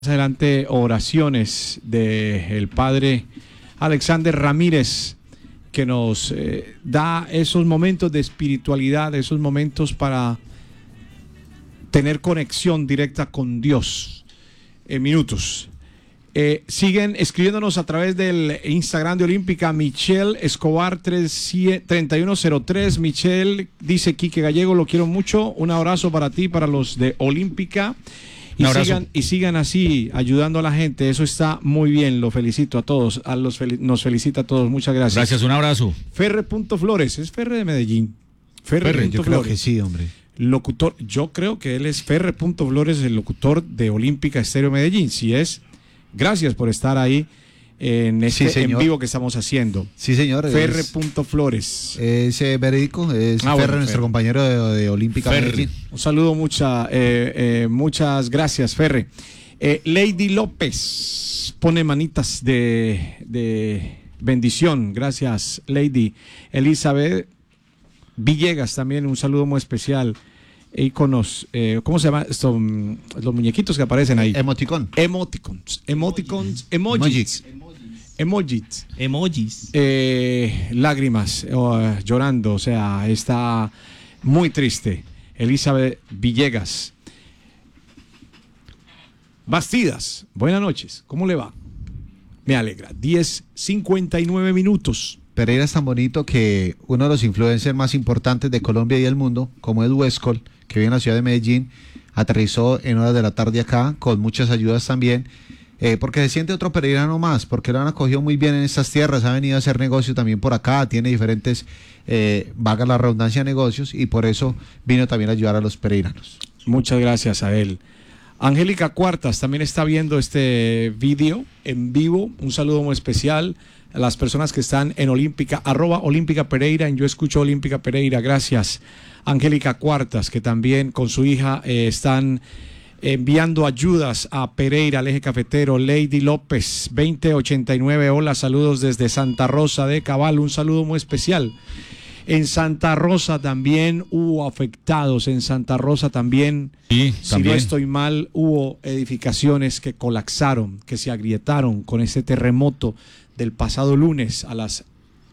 Adelante oraciones del padre Alexander Ramírez, que nos da esos momentos de espiritualidad, esos momentos para tener conexión directa con Dios en minutos. Siguen escribiéndonos a través del Instagram de Olímpica. Michelle Escobar 3103. Michelle dice: Quique Gallego, lo quiero mucho, un abrazo para ti, para los de Olímpica. Y sigan así ayudando a la gente, eso está muy bien, lo felicito a todos, nos felicita a todos, muchas gracias. Gracias, un abrazo. Ferre.Flores, es Ferre de Medellín. Ferre, yo creo que sí, hombre. Locutor, yo creo que él es Ferre.Flores, el locutor de Olímpica Estéreo Medellín. Si es, gracias por estar ahí en este en vivo que estamos haciendo. Sí, señor. Ferre.Flores. Es verídico, es Ferre, nuestro compañero de Olímpica Medellín. Un saludo, muchas gracias, Ferre. Lady López pone manitas de bendición. Gracias, Lady. Elizabeth Villegas también, un saludo muy especial. Iconos, ¿cómo se llama esto? Los muñequitos que aparecen ahí. Emoticons. Lágrimas, llorando, o sea, está muy triste. Elizabeth Villegas. Bastidas, buenas noches, ¿cómo le va? Me alegra. 10:59 minutos. Pereira es tan bonito que uno de los influencers más importantes de Colombia y el mundo, como Ed Westcol, que vive en la ciudad de Medellín, aterrizó en horas de la tarde acá, con muchas ayudas también, porque se siente otro pereirano más, porque lo han acogido muy bien en estas tierras, ha venido a hacer negocio también por acá, tiene diferentes, valga la redundancia, negocios, y por eso vino también a ayudar a los pereiranos. Muchas gracias a él. Angélica Cuartas también está viendo este vídeo en vivo, un saludo muy especial a las personas que están en Olímpica, @Olímpica Pereira, en Yo Escucho Olímpica Pereira. Gracias, Angélica Cuartas, que también con su hija están enviando ayudas a Pereira, al eje cafetero. Lady López 2089, hola, saludos desde Santa Rosa de Cabal, un saludo muy especial. En Santa Rosa también hubo afectados, en Santa Rosa también, sí, si no estoy mal, hubo edificaciones que colapsaron, que se agrietaron con ese terremoto del pasado lunes a las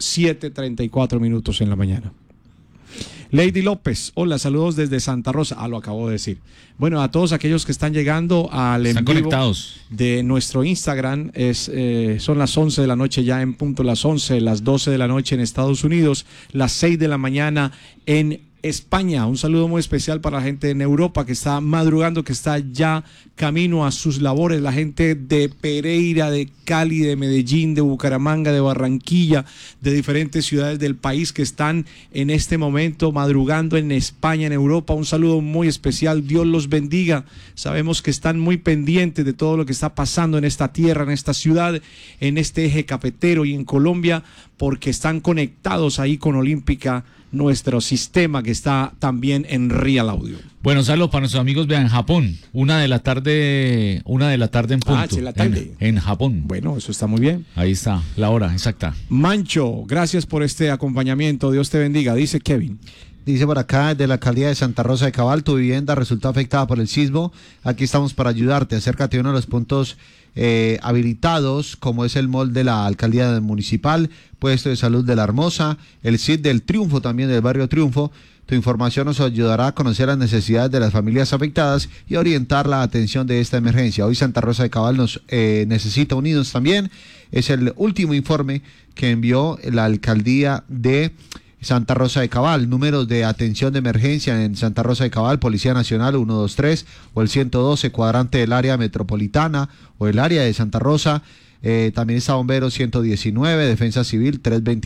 7:34 minutos en la mañana. Lady López, hola, saludos desde Santa Rosa. Lo acabo de decir. Bueno, a todos aquellos que están llegando al en vivo conectados de nuestro Instagram, son las 11 de la noche ya en punto, las 11, las 12 de la noche en Estados Unidos, las 6 de la mañana en España. Un saludo muy especial para la gente en Europa que está madrugando, que está ya camino a sus labores, la gente de Pereira, de Cali, de Medellín, de Bucaramanga, de Barranquilla, de diferentes ciudades del país que están en este momento madrugando en España, en Europa. Un saludo muy especial, Dios los bendiga. Sabemos que están muy pendientes de todo lo que está pasando en esta tierra, en esta ciudad, en este eje cafetero y en Colombia, porque están conectados ahí con Olímpica, nuestro sistema que está también en Real Audio. Bueno, saludos para nuestros amigos en Japón, 1 de la tarde en punto. Sí, la tarde. En Japón. Bueno, eso está muy bien. Ahí está, la hora exacta. Mancho, gracias por este acompañamiento, Dios te bendiga, dice Kevin. Dice por acá, de la alcaldía de Santa Rosa de Cabal, tu vivienda resultó afectada por el sismo. Aquí estamos para ayudarte. Acércate a uno de los puntos habilitados, como es el mall de la alcaldía municipal, puesto de salud de La Hermosa, el CID del Triunfo, también del barrio Triunfo. Tu información nos ayudará a conocer las necesidades de las familias afectadas y orientar la atención de esta emergencia. Hoy Santa Rosa de Cabal nos necesita unidos también. Es el último informe que envió la alcaldía de Santa Rosa de Cabal. Números de atención de emergencia en Santa Rosa de Cabal: Policía Nacional 123 o el 112, cuadrante del área metropolitana o el área de Santa Rosa. También está Bomberos 119, Defensa Civil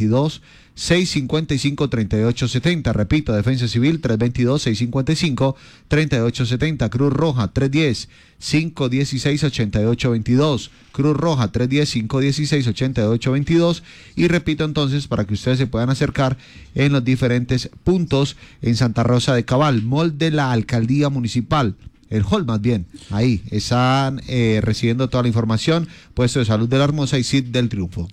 322-655-3870. Repito, Defensa Civil 322-655-3870. Cruz Roja 310-516-8822. Cruz Roja 310-516-8822. Y repito entonces, para que ustedes se puedan acercar en los diferentes puntos en Santa Rosa de Cabal. Mall de la Alcaldía Municipal. El hall más bien, ahí están recibiendo toda la información, puesto de salud de La Hermosa y CID del Triunfo.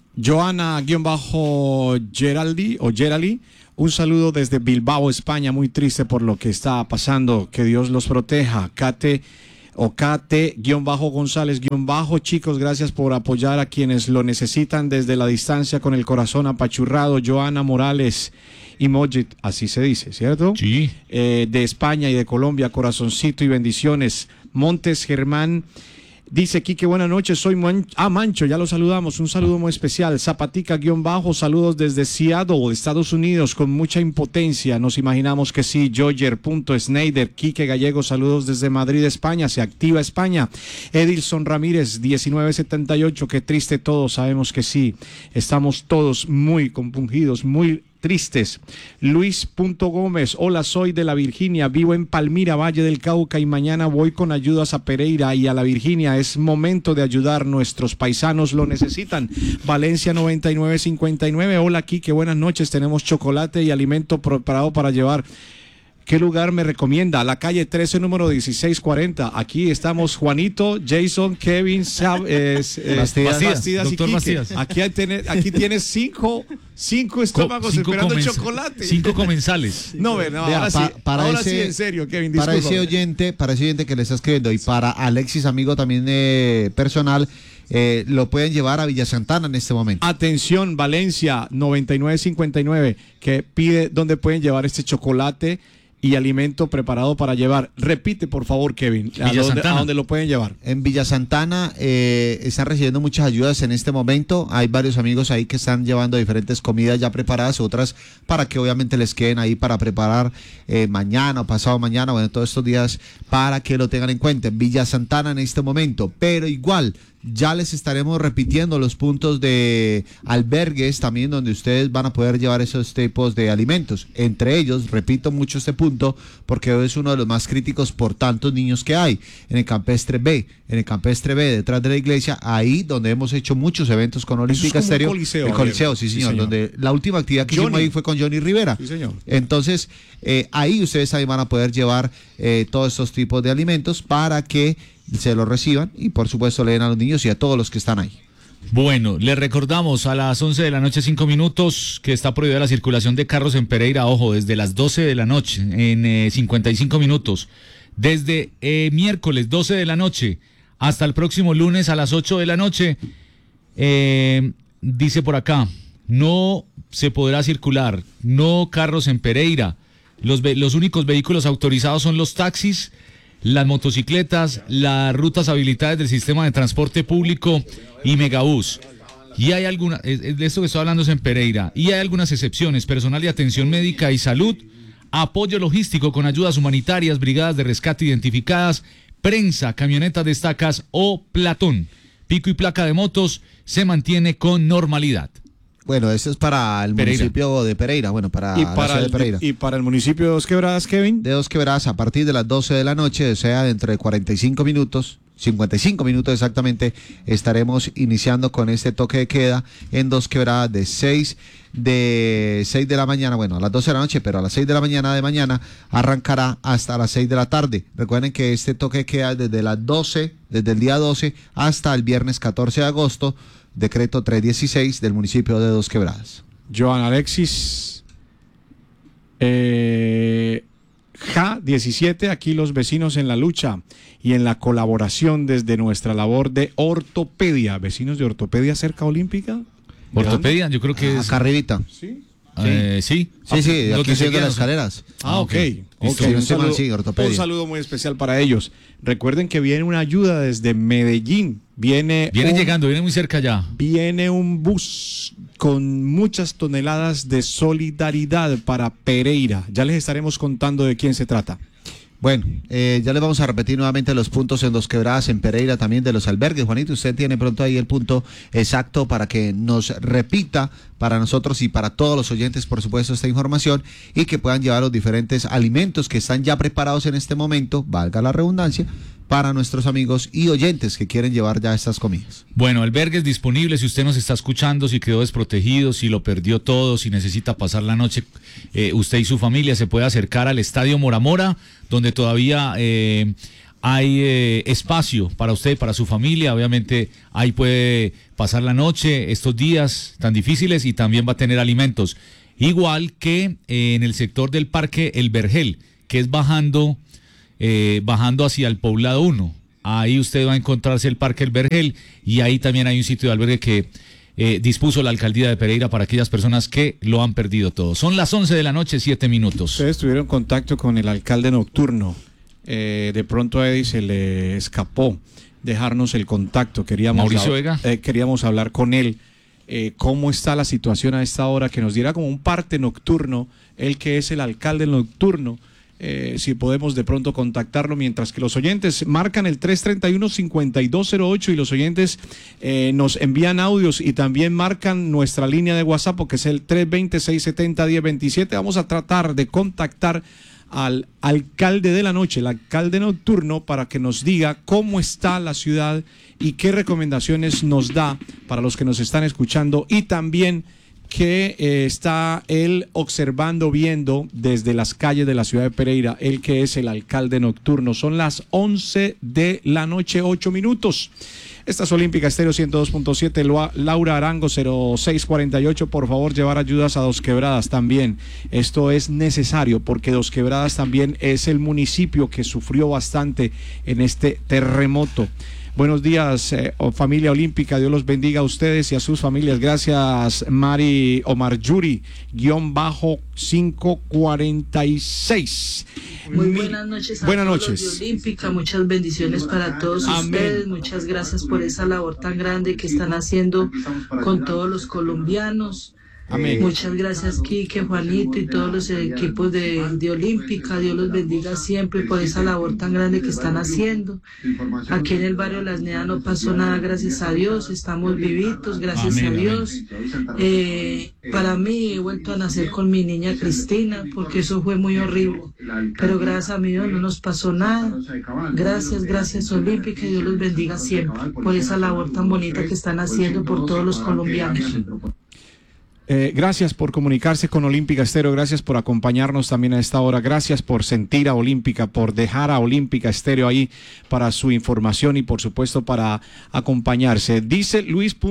Joana-Geraldi, un saludo desde Bilbao, España, muy triste por lo que está pasando, que Dios los proteja. Kate OKT-González-, chicos, gracias por apoyar a quienes lo necesitan desde la distancia con el corazón apachurrado. Joana Morales y Mojit, así se dice, ¿cierto? Sí. De España y de Colombia, corazoncito y bendiciones. Montes Germán dice: Quique, buenas noches, soy Mancho, ya lo saludamos, un saludo muy especial. Zapatica-, saludos desde Seattle, Estados Unidos, con mucha impotencia, nos imaginamos que sí. Joyer.Snyder, Quique Gallego, saludos desde Madrid, España, se activa España. Edilson Ramírez, 1978, qué triste todo, sabemos que sí, estamos todos muy compungidos, muy tristes. Luis.Gómez, hola, soy de la Virginia, vivo en Palmira, Valle del Cauca, y mañana voy con ayudas a Pereira y a la Virginia. Es momento de ayudar, nuestros paisanos lo necesitan. Valencia 9959, hola Quique, buenas noches, tenemos chocolate y alimento preparado para llevar. ¿Qué lugar me recomienda? La calle 13, número 1640. Aquí estamos Juanito, Jason, Kevin, Bastidas y doctor Quique. Bastidas. Aquí tienes cinco estómagos esperando chocolate. 5 comensales. No, Vea, ahora sí, en serio, Kevin, para disculpa. ese oyente que le está escribiendo, y para Alexis, amigo también personal, lo pueden llevar a Villa Santana en este momento. Atención, Valencia 9959, que pide dónde pueden llevar este chocolate y alimento preparado para llevar. Repite, por favor, Kevin, ¿a dónde lo pueden llevar? En Villa Santana están recibiendo muchas ayudas en este momento. Hay varios amigos ahí que están llevando diferentes comidas ya preparadas, otras para que obviamente les queden ahí para preparar mañana o pasado mañana, bueno, todos estos días, para que lo tengan en cuenta. En Villa Santana en este momento, pero igual ya les estaremos repitiendo los puntos de albergues también, donde ustedes van a poder llevar esos tipos de alimentos. Entre ellos, repito mucho este punto porque es uno de los más críticos por tantos niños que hay. En el Campestre B, detrás de la iglesia, ahí donde hemos hecho muchos eventos con Olímpica Estéreo. El Coliseo, sí señor, donde la última actividad que hicimos ahí fue con Johnny Rivera. Sí, señor. Entonces, ahí ustedes también van a poder llevar todos estos tipos de alimentos para que se lo reciban y por supuesto le den a los niños y a todos los que están ahí. Bueno, les recordamos a las 11 de la noche, 5 minutos, que está prohibida la circulación de carros en Pereira. Ojo, desde las 12 de la noche, en 55 minutos. Desde miércoles 12 de la noche hasta el próximo lunes a las 8 de la noche. Dice por acá, no se podrá circular, no carros en Pereira. Los únicos vehículos autorizados son los taxis, las motocicletas, las rutas habilitadas del sistema de transporte público y megabús. Y hay algunas, de esto que estoy hablando es en Pereira, y hay algunas excepciones: personal de atención médica y salud, apoyo logístico con ayudas humanitarias, brigadas de rescate identificadas, prensa, camionetas de estacas o platón. Pico y placa de motos se mantiene con normalidad. Bueno, esto es para el municipio de Pereira, bueno, para la ciudad de Pereira. ¿Y para el municipio de Dos Quebradas, Kevin? De Dos Quebradas, a partir de las 12 de la noche, o sea, dentro de 45 minutos, 55 minutos exactamente, estaremos iniciando con este toque de queda en Dos Quebradas de 6 de la mañana, bueno, a las 12 de la noche, pero a las 6 de la mañana de mañana arrancará hasta las 6 de la tarde. Recuerden que este toque de queda desde las 12, desde el día 12 hasta el viernes 14 de agosto, decreto 316 del municipio de Dos Quebradas. Joan Alexis, Ja 17, aquí los vecinos en la lucha y en la colaboración desde nuestra labor de ortopedia. ¿Vecinos de ortopedia cerca Olímpica? Ortopedia, yo creo que es... Acá arribita. Sí. Sí, aquí siendo las escaleras. Ok. Ortopedia. Un saludo muy especial para ellos. Recuerden que viene una ayuda desde Medellín. Viene muy cerca ya. Viene un bus con muchas toneladas de solidaridad para Pereira. Ya les estaremos contando de quién se trata. Bueno, ya les vamos a repetir nuevamente los puntos en Dos Quebradas, en Pereira, también de los albergues. Juanito, usted tiene pronto ahí el punto exacto para que nos repita para nosotros y para todos los oyentes, por supuesto, esta información, y que puedan llevar los diferentes alimentos que están ya preparados en este momento, valga la redundancia, para nuestros amigos y oyentes que quieren llevar ya estas comidas. Bueno, albergues disponibles, si usted nos está escuchando, si quedó desprotegido, si lo perdió todo, si necesita pasar la noche, usted y su familia se puede acercar al Estadio Mora Mora, donde todavía hay espacio para usted, para su familia. Obviamente ahí puede pasar la noche, estos días tan difíciles, y también va a tener alimentos. Igual que en el sector del Parque El Vergel, que es bajando hacia el Poblado 1, ahí usted va a encontrarse el Parque El Vergel y ahí también hay un sitio de albergue que dispuso la alcaldía de Pereira para aquellas personas que lo han perdido todo. Son las 11 de la noche, 7 minutos. Ustedes tuvieron contacto con el alcalde nocturno. De pronto a Eddie se le escapó dejarnos el contacto. Mauricio Vega. Queríamos hablar con él. ¿Cómo está la situación a esta hora? Que nos diera como un parte nocturno, él que es el alcalde nocturno. Si podemos de pronto contactarlo, mientras que los oyentes marcan el 331-5208 y los oyentes nos envían audios y también marcan nuestra línea de WhatsApp, que es el 320-670-1027. Vamos a tratar de contactar al alcalde de la noche, el alcalde nocturno, para que nos diga cómo está la ciudad y qué recomendaciones nos da para los que nos están escuchando, y también que está él observando, viendo desde las calles de la ciudad de Pereira, él que es el alcalde nocturno. Son las 11 de la noche, 8 minutos. Esta es Olímpica Estéreo 102.7, Laura Arango 0648, por favor llevar ayudas a Dos Quebradas también. Esto es necesario porque Dos Quebradas también es el municipio que sufrió bastante en este terremoto. Buenos días, familia olímpica, Dios los bendiga a ustedes y a sus familias. Gracias, Mari Omar Yuri, _546. Muy buenas noches a todos los de Olímpica, muchas bendiciones para todos ustedes, muchas gracias por esa labor tan grande que están haciendo con todos los colombianos. Amén. Muchas gracias, Quique, Juanito y todos los equipos de Olímpica. Dios los bendiga siempre por esa labor tan grande que están haciendo. Aquí en el barrio Las Neas no pasó nada, gracias a Dios. Estamos vivitos, gracias a Dios. Para mí he vuelto a nacer con mi niña Cristina, porque eso fue muy horrible. Pero gracias a mi Dios no nos pasó nada. Gracias Olímpica, y Dios los bendiga siempre por esa labor tan bonita que están haciendo por todos los colombianos. Gracias por comunicarse con Olímpica Estéreo, gracias por acompañarnos también a esta hora, gracias por sentir a Olímpica, por dejar a Olímpica Estéreo ahí para su información y por supuesto para acompañarse. Dice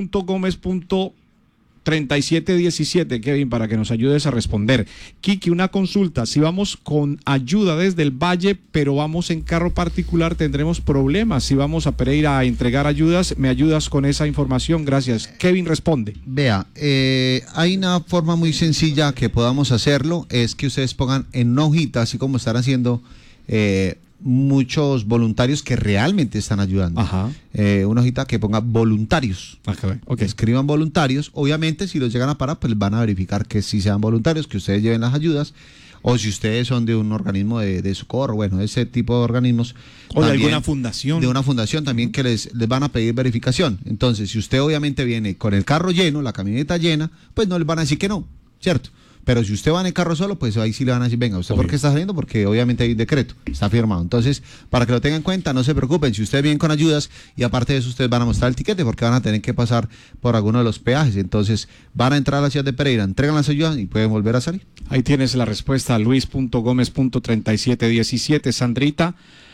Luis.gómez.3717, Kevin, para que nos ayudes a responder. Kiki, una consulta, si vamos con ayuda desde el Valle, pero vamos en carro particular, tendremos problemas. Si vamos a Pereira a entregar ayudas, ¿me ayudas con esa información? Gracias. Kevin responde. Vea, hay una forma muy sencilla que podamos hacerlo, es que ustedes pongan en una hojita, así como están haciendo muchos voluntarios que realmente están ayudando. Ajá. Una hojita que ponga voluntarios. Okay. Que escriban voluntarios. Obviamente, si los llegan a parar, pues van a verificar que sí sean voluntarios, que ustedes lleven las ayudas. O si ustedes son de un organismo de socorro, bueno, ese tipo de organismos. O de alguna fundación. De una fundación también que les van a pedir verificación. Entonces, si usted obviamente viene con el carro lleno, la camioneta llena, pues no les van a decir que no, ¿cierto? Pero si usted va en el carro solo, pues ahí sí le van a decir, venga, ¿usted por qué está saliendo? Porque obviamente hay decreto, está firmado. Entonces, para que lo tengan en cuenta, no se preocupen, si ustedes vienen con ayudas y aparte de eso ustedes van a mostrar el tiquete porque van a tener que pasar por alguno de los peajes. Entonces, van a entrar a la ciudad de Pereira, entregan las ayudas y pueden volver a salir. Ahí tienes la respuesta a Luis.gómez.3717, Sandrita.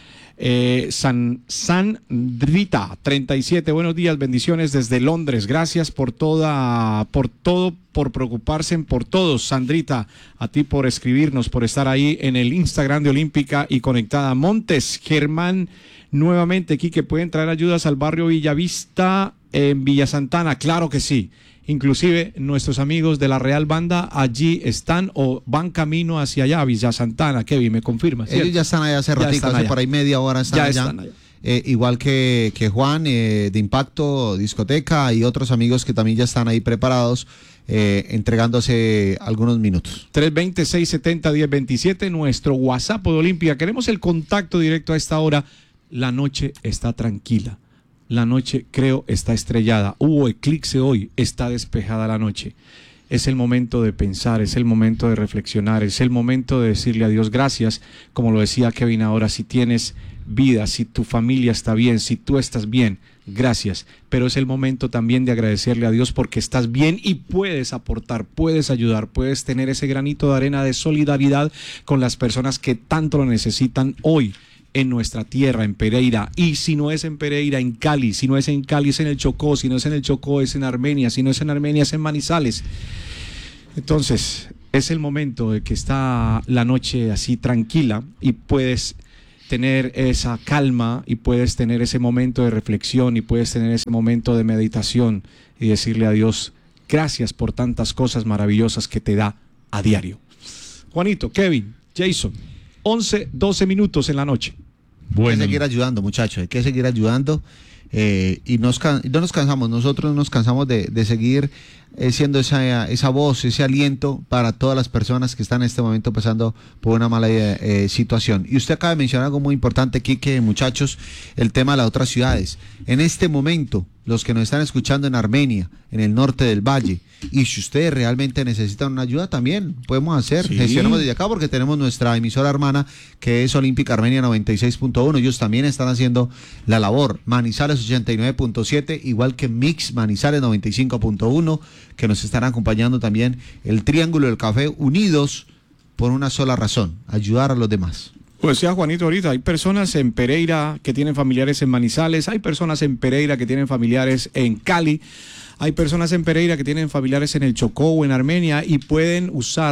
Sandrita 37, buenos días, bendiciones desde Londres, gracias por todo, por preocuparse por todos. Sandrita, a ti por escribirnos, por estar ahí en el Instagram de Olímpica y conectada. Montes, Germán, nuevamente, Quique, ¿pueden traer ayudas al barrio Villavista en Villa Santana? Claro que sí. Inclusive nuestros amigos de la Real Banda allí están o van camino hacia allá, Villa Santana. Kevin, ¿me confirmas? Ellos ya están allá hace ratito, hace por ahí media hora están allá. Igual que Juan de Impacto Discoteca y otros amigos que también ya están ahí preparados, entregándose algunos minutos. 320-670-1027, nuestro WhatsApp de Olimpia. Queremos el contacto directo a esta hora. La noche está tranquila. La noche, creo, está estrellada. Hubo eclipse hoy, está despejada la noche. Es el momento de pensar, es el momento de reflexionar, es el momento de decirle a Dios gracias. Como lo decía Kevin ahora, si tienes vida, si tu familia está bien, si tú estás bien, gracias. Pero es el momento también de agradecerle a Dios porque estás bien y puedes aportar, puedes ayudar, puedes tener ese granito de arena de solidaridad con las personas que tanto lo necesitan hoy en nuestra tierra, en Pereira. Y si no es en Pereira, en Cali. Si no es en Cali, es en el Chocó. Si no es en el Chocó, es en Armenia. Si no es en Armenia, es en Manizales. Entonces, es el momento de que está la noche así tranquila y puedes tener esa calma y puedes tener ese momento de reflexión y puedes tener ese momento de meditación y decirle a Dios, gracias por tantas cosas maravillosas que te da a diario. Juanito, Kevin, Jason, 11, 12 minutos en la noche. Bueno. Hay que seguir ayudando, muchachos, hay que seguir ayudando. Y no nos cansamos, nosotros no nos cansamos de seguir siendo esa voz, ese aliento para todas las personas que están en este momento pasando por una mala situación. Y usted acaba de mencionar algo muy importante, Quique, muchachos, el tema de las otras ciudades. En este momento, los que nos están escuchando en Armenia, en el norte del valle, y si ustedes realmente necesitan una ayuda, también podemos hacer, gestionamos desde acá porque tenemos nuestra emisora hermana que es Olímpica Armenia 96.1, ellos también están haciendo la labor. Manizales 89.7, igual que Mix Manizales 95.1, que nos están acompañando también, el Triángulo del Café, unidos por una sola razón, ayudar a los demás. Pues decía Juanito ahorita, hay personas en Pereira que tienen familiares en Manizales, hay personas en Pereira que tienen familiares en Cali, hay personas en Pereira que tienen familiares en el Chocó o en Armenia y pueden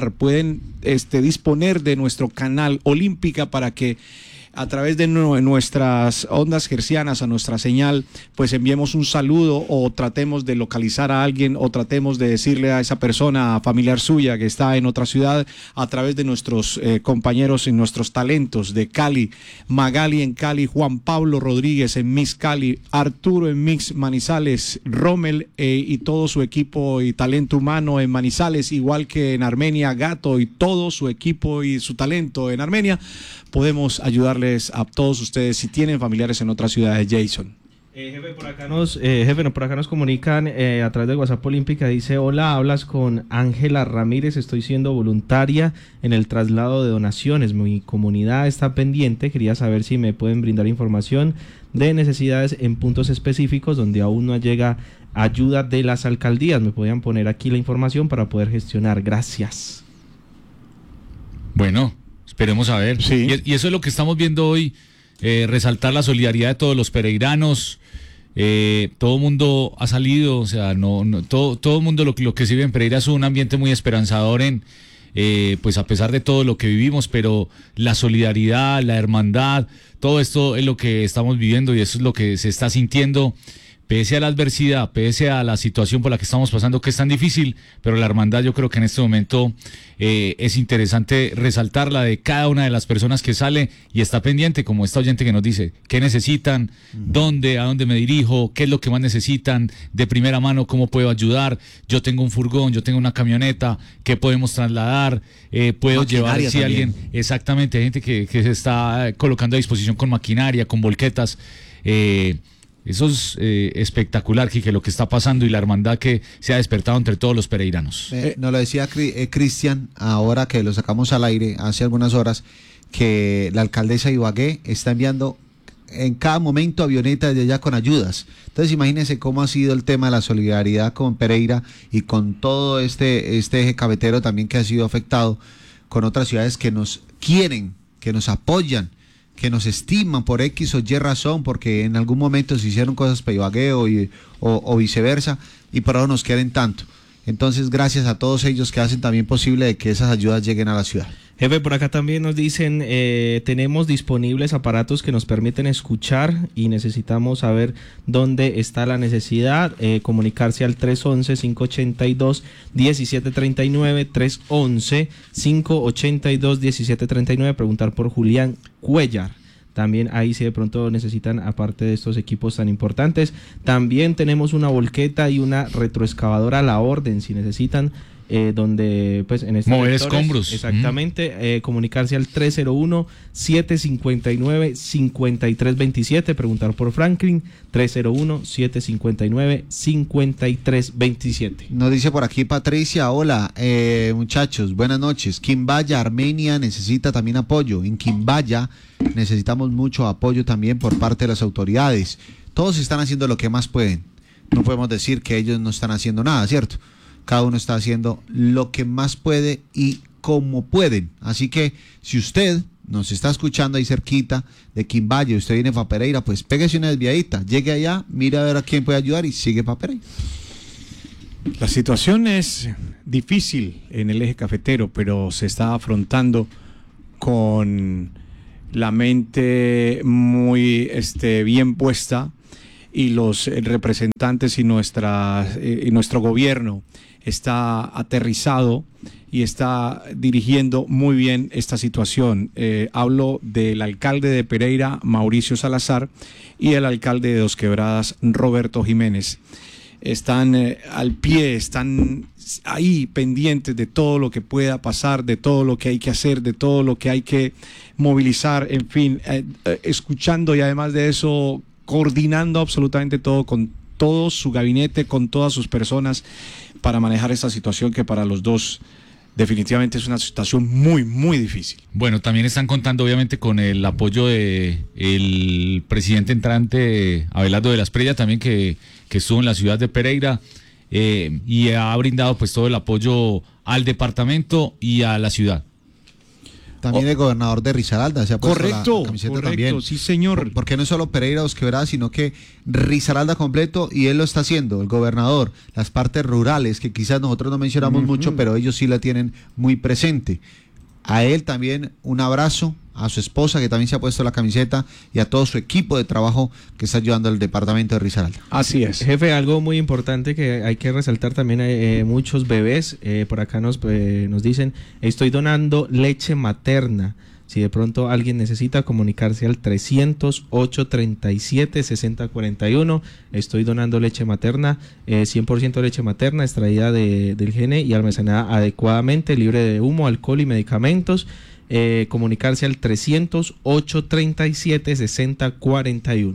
disponer de nuestro canal Olímpica para que a través de nuestras ondas hercianas, a nuestra señal, pues enviemos un saludo o tratemos de localizar a alguien o tratemos de decirle a esa persona familiar suya que está en otra ciudad a través de nuestros compañeros y nuestros talentos de Cali, Magali en Cali, Juan Pablo Rodríguez en Mix Cali, Arturo en Mix Manizales, Rommel y todo su equipo y talento humano en Manizales, igual que en Armenia, Gato y todo su equipo y su talento en Armenia. Podemos ayudarles a todos ustedes si tienen familiares en otras ciudades. Jason. Jefe, por acá nos comunican a través de WhatsApp Olímpica. Dice, hola, hablas con Ángela Ramírez, estoy siendo voluntaria en el traslado de donaciones. Mi comunidad está pendiente, quería saber si me pueden brindar información de necesidades en puntos específicos donde aún no llega ayuda de las alcaldías. Me podían poner aquí la información para poder gestionar. Gracias. Bueno, esperemos a ver. Sí. Y eso es lo que estamos viendo hoy, resaltar la solidaridad de todos los pereiranos. Todo el mundo ha salido, o sea, todo el mundo lo que se vive en Pereira es un ambiente muy esperanzador pues a pesar de todo lo que vivimos, pero la solidaridad, la hermandad, todo esto es lo que estamos viviendo y eso es lo que se está sintiendo. Pese a la adversidad, pese a la situación por la que estamos pasando, que es tan difícil, pero la hermandad yo creo que en este momento es interesante resaltarla de cada una de las personas que sale y está pendiente, como esta oyente que nos dice, qué necesitan, dónde, a dónde me dirijo, qué es lo que más necesitan, de primera mano, cómo puedo ayudar, yo tengo un furgón, yo tengo una camioneta, qué podemos trasladar, puedo Maquinaria llevar, si también. alguien, exactamente, hay gente que se está colocando a disposición con maquinaria, con volquetas, eso es espectacular, Quique, lo que está pasando y la hermandad que se ha despertado entre todos los pereiranos. Nos lo decía Cristian, ahora que lo sacamos al aire hace algunas horas, que la alcaldesa de Ibagué está enviando en cada momento avionetas de allá con ayudas. Entonces imagínense cómo ha sido el tema de la solidaridad con Pereira y con todo este eje cafetero también que ha sido afectado, con otras ciudades que nos quieren, que nos apoyan, que nos estiman por X o Y razón, porque en algún momento se hicieron cosas para Ibagué o viceversa, y por ahora nos quieren tanto. Entonces, gracias a todos ellos que hacen también posible de que esas ayudas lleguen a la ciudad. Jefe, por acá también nos dicen, tenemos disponibles aparatos que nos permiten escuchar y necesitamos saber dónde está la necesidad, comunicarse al 311-582-1739, 311-582-1739, preguntar por Julián Cuellar. También ahí si de pronto necesitan, aparte de estos equipos tan importantes, también tenemos una volqueta y una retroexcavadora a la orden, si necesitan, donde pues en estos mover sectores, escombros. exactamente, comunicarse al 301-759-5327, preguntar por Franklin, 301-759-5327. Nos dice por aquí Patricia, hola muchachos, buenas noches. Quimbaya, Armenia necesita también apoyo. En Quimbaya necesitamos mucho apoyo también por parte de las autoridades. Todos están haciendo lo que más pueden. No podemos decir que ellos no están haciendo nada, ¿cierto? Cada uno está haciendo lo que más puede y como pueden. Así que si usted nos está escuchando ahí cerquita de Quimbaya y usted viene para Pereira, pues pégase una desviadita, llegue allá, mire a ver a quién puede ayudar y sigue para Pereira. La situación es difícil en el eje cafetero, pero se está afrontando con la mente muy bien puesta, y los representantes y nuestro gobierno está aterrizado y está dirigiendo muy bien esta situación. Hablo del alcalde de Pereira, Mauricio Salazar, y el alcalde de Dos Quebradas, Roberto Jiménez. Están al pie, están ahí pendientes de todo lo que pueda pasar, de todo lo que hay que hacer, de todo lo que hay que movilizar, en fin, escuchando, y además de eso, coordinando absolutamente todo con todo su gabinete, con todas sus personas, para manejar esta situación que para los dos definitivamente es una situación muy, muy difícil. Bueno, también están contando obviamente con el apoyo de el presidente entrante, Abelardo de la Espriella, también que estuvo en la ciudad de Pereira, y ha brindado pues todo el apoyo al departamento y a la ciudad. También el gobernador de Risaralda se ha puesto la camiseta también. Sí, señor. Porque no es solo Pereira, Dos Quebradas, sino que Risaralda completo, y él lo está haciendo, el gobernador. Las partes rurales, que quizás nosotros no mencionamos mucho, pero ellos sí la tienen muy presente. A él también un abrazo, a su esposa, que también se ha puesto la camiseta, y a todo su equipo de trabajo que está ayudando al departamento de Risaralda. Así es. Jefe, algo muy importante que hay que resaltar también, muchos bebés, por acá nos dicen, estoy donando leche materna. Si de pronto alguien necesita, comunicarse al 300-837-6041. Estoy donando leche materna, 100% leche materna, extraída del gene y almacenada adecuadamente, libre de humo, alcohol y medicamentos. Comunicarse al 300-837-6041.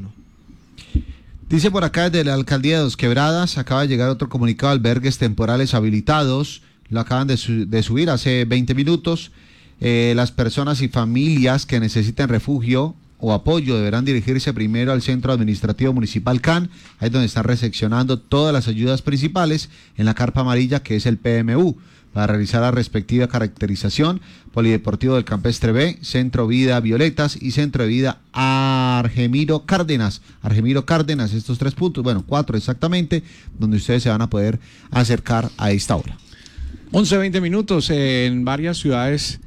Dice por acá desde la alcaldía de Dos Quebradas, acaba de llegar otro comunicado: albergues temporales habilitados, lo acaban de subir hace 20 minutos. Las personas y familias que necesiten refugio o apoyo deberán dirigirse primero al Centro Administrativo Municipal CAN, ahí es donde están recepcionando todas las ayudas principales en la carpa amarilla, que es el PMU, para realizar la respectiva caracterización. Polideportivo del Campestre B, Centro Vida Violetas y Centro de Vida Argemiro Cárdenas. Argemiro Cárdenas, estos 3 puntos, bueno, 4 exactamente, donde ustedes se van a poder acercar a esta hora. 11-20 minutos en varias ciudades.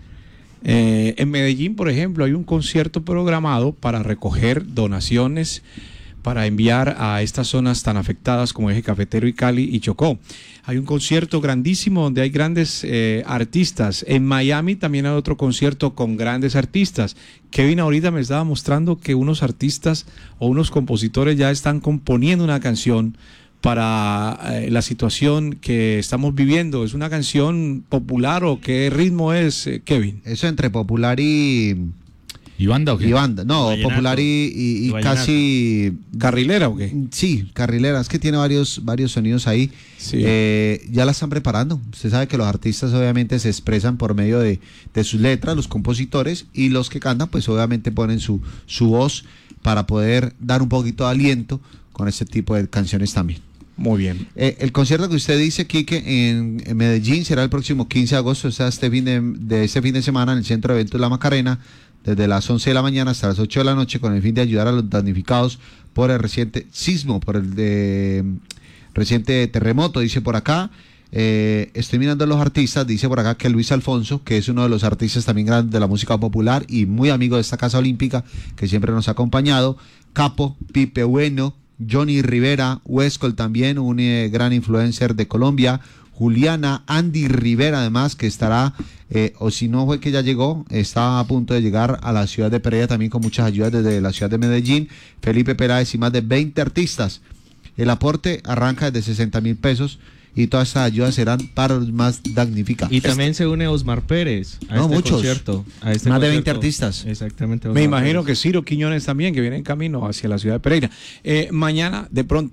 En Medellín, por ejemplo, hay un concierto programado para recoger donaciones para enviar a estas zonas tan afectadas como Eje Cafetero y Cali y Chocó. Hay un concierto grandísimo donde hay grandes artistas. En Miami también hay otro concierto con grandes artistas. Kevin ahorita me estaba mostrando que unos artistas o unos compositores ya están componiendo una canción para la situación que estamos viviendo. ¿Es una canción popular o qué ritmo es, Kevin? Eso entre popular y banda, ¿o qué? Y banda, no, Vallenato. Popular y casi... ¿Carrilera o qué? Sí, carrilera, es que tiene varios sonidos ahí. Sí. Ya la están preparando. Usted sabe que los artistas obviamente se expresan por medio de sus letras, los compositores, y los que cantan pues obviamente ponen su voz para poder dar un poquito de aliento con este tipo de canciones también. Muy bien. El concierto que usted dice, Quique, en Medellín será el próximo 15 de agosto, o sea, este fin de semana en el Centro de Eventos La Macarena, desde las 11 de la mañana hasta las 8 de la noche, con el fin de ayudar a los damnificados por el reciente sismo, por el reciente terremoto. Dice por acá, estoy mirando a los artistas, dice por acá que Luis Alfonso, que es uno de los artistas también grandes de la música popular y muy amigo de esta Casa Olímpica, que siempre nos ha acompañado, Capo, Pipe Bueno, Johnny Rivera, Huescol también, un gran influencer de Colombia, Juliana, Andy Rivera además, que estará, o si no fue que ya llegó, está a punto de llegar a la ciudad de Pereira también con muchas ayudas desde la ciudad de Medellín, Felipe Peláez y más de 20 artistas. El aporte arranca desde 60,000 pesos y todas estas ayudas serán para los más damnificados. Y también se une Osmar Pérez a muchos. concierto. Más de 20 artistas. Exactamente. Me imagino que Ciro Quiñones también, que viene en camino hacia la ciudad de Pereira. Mañana,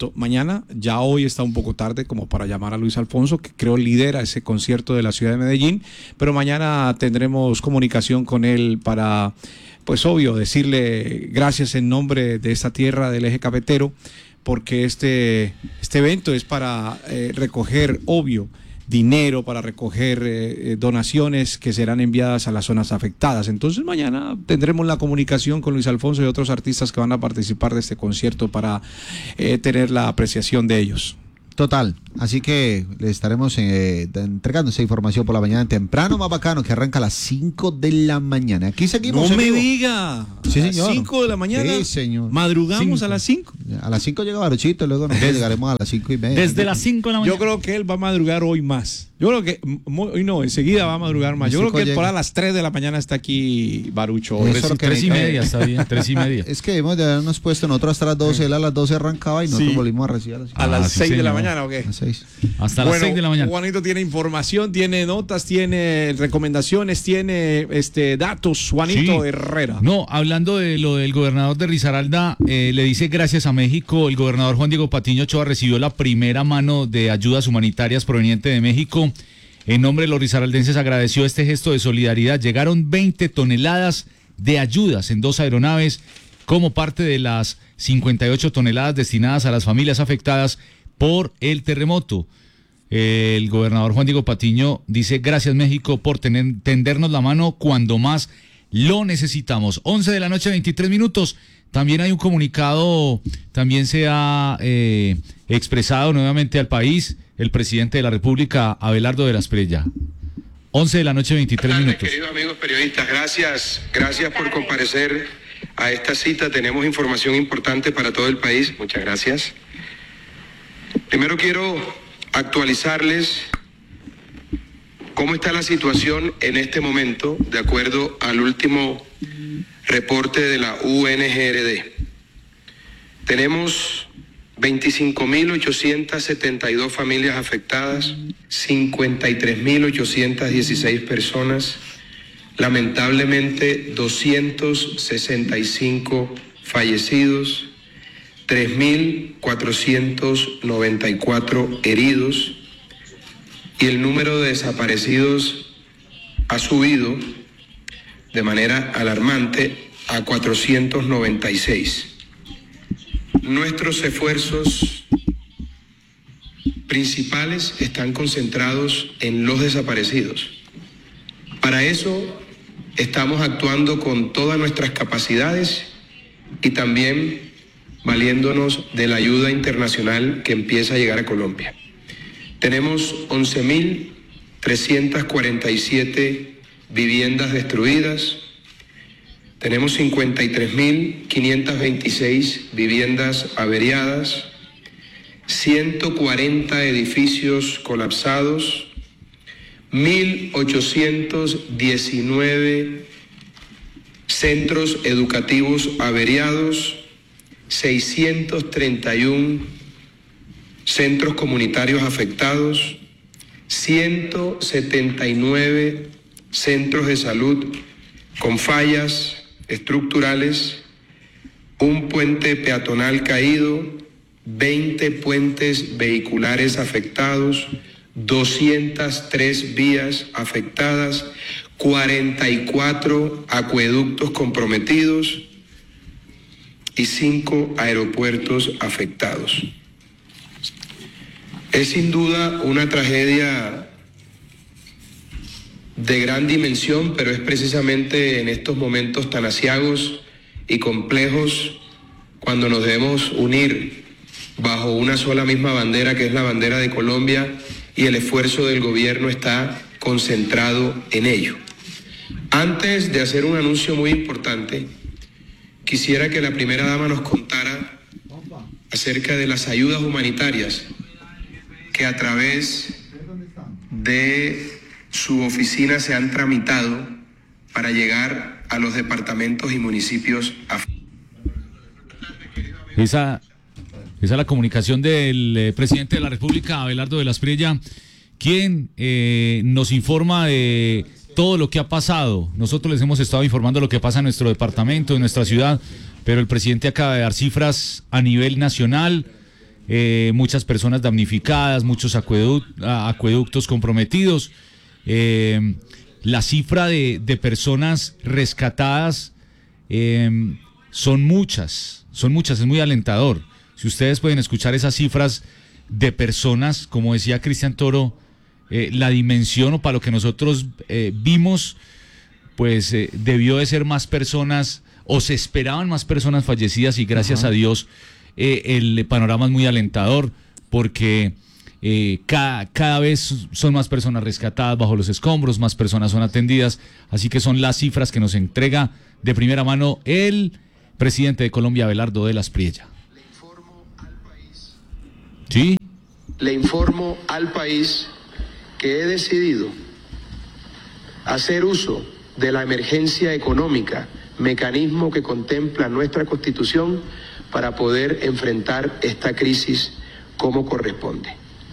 ya hoy está un poco tarde como para llamar a Luis Alfonso, que creo lidera ese concierto de la ciudad de Medellín, pero mañana tendremos comunicación con él para, pues obvio, decirle gracias en nombre de esta tierra del Eje Cafetero, porque este evento es para recoger, obvio, dinero, para recoger donaciones que serán enviadas a las zonas afectadas. Entonces mañana tendremos la comunicación con Luis Alfonso y otros artistas que van a participar de este concierto para tener la apreciación de ellos. Total. Así que le estaremos entregando esa información por la mañana temprano, más bacano, que arranca a las 5 de la mañana. Aquí seguimos. No en me vivo. diga. Sí, A las señor. 5 de la mañana. Sí, señor. Madrugamos a las 5. A las 5 llega Baruchito, luego nosotros llegaremos a las 5:30. Desde las 5 de la mañana. Yo creo que él va a madrugar hoy más. Yo creo que hoy no, enseguida va a madrugar más. Yo creo que por a las 3 de la mañana está aquí Barucho. Eso es lo que 3:30 está bien, 3:30. Es que hemos de habernos puesto nosotros hasta las 12, él a las 12 arrancaba y nosotros Sí. volvimos a recibir a las 5. A las sí, 6 de la señor. mañana, ¿o qué? A las 6. Hasta las 6 de la mañana. Juanito tiene información, tiene notas, tiene recomendaciones, tiene datos. Juanito Sí. Herrera. No, hablando de lo del gobernador de Risaralda, le dice gracias a México, el gobernador Juan Diego Patiño Ochoa recibió la primera mano de ayudas humanitarias proveniente de México. En nombre de los risaraldenses agradeció este gesto de solidaridad. Llegaron 20 toneladas de ayudas en 2 aeronaves como parte de las 58 toneladas destinadas a las familias afectadas por el terremoto. El gobernador Juan Diego Patiño dice gracias México por tendernos la mano cuando más lo necesitamos. 11 de la noche, 23 minutos. También hay un comunicado, también se ha expresado nuevamente al país el presidente de la República, Abelardo de la Espriella. 11 de la noche, 23 minutos. Queridos amigos periodistas, gracias por comparecer a esta cita. Tenemos información importante para todo el país. Muchas gracias. Primero quiero actualizarles cómo está la situación en este momento, de acuerdo al último reporte de la UNGRD. Tenemos 25.872 familias afectadas, 53.816 personas, lamentablemente 265 fallecidos, 3.494 heridos y el número de desaparecidos ha subido de manera alarmante a 496. Nuestros esfuerzos principales están concentrados en los desaparecidos. Para eso estamos actuando con todas nuestras capacidades y también valiéndonos de la ayuda internacional que empieza a llegar a Colombia. Tenemos 11.347 viviendas destruidas. Tenemos 53.526 viviendas averiadas, 140 edificios colapsados, 1.819 centros educativos averiados, 631 centros comunitarios afectados, 179 centros de salud con fallas estructurales, un puente peatonal caído, 20 puentes vehiculares afectados, 203 vías afectadas, 44 acueductos comprometidos y 5 aeropuertos afectados. Es sin duda una tragedia de gran dimensión, pero es precisamente en estos momentos tan aciagos y complejos cuando nos debemos unir bajo una sola misma bandera, que es la bandera de Colombia, y el esfuerzo del gobierno está concentrado en ello. Antes de hacer un anuncio muy importante, quisiera que la primera dama nos contara acerca de las ayudas humanitarias que a través de su oficina se han tramitado para llegar a los departamentos y municipios afectados. Esa es la comunicación del presidente de la República, Abelardo de la Espriella, quien nos informa de todo lo que ha pasado. Nosotros les hemos estado informando de lo que pasa en nuestro departamento, en nuestra ciudad, pero el presidente acaba de dar cifras a nivel nacional, muchas personas damnificadas, muchos acueductos comprometidos. La cifra de personas rescatadas son muchas, es muy alentador. Si ustedes pueden escuchar esas cifras de personas, como decía Cristian Toro, la dimensión o para lo que nosotros vimos, pues debió de ser más personas o se esperaban más personas fallecidas y gracias a Dios el panorama es muy alentador porque cada vez son más personas rescatadas bajo los escombros, más personas son atendidas, así que son las cifras que nos entrega de primera mano el presidente de Colombia, Abelardo de la Espriella. ¿Sí? Le informo al país que he decidido hacer uso de la emergencia económica, mecanismo que contempla nuestra Constitución, para poder enfrentar esta crisis como corresponde.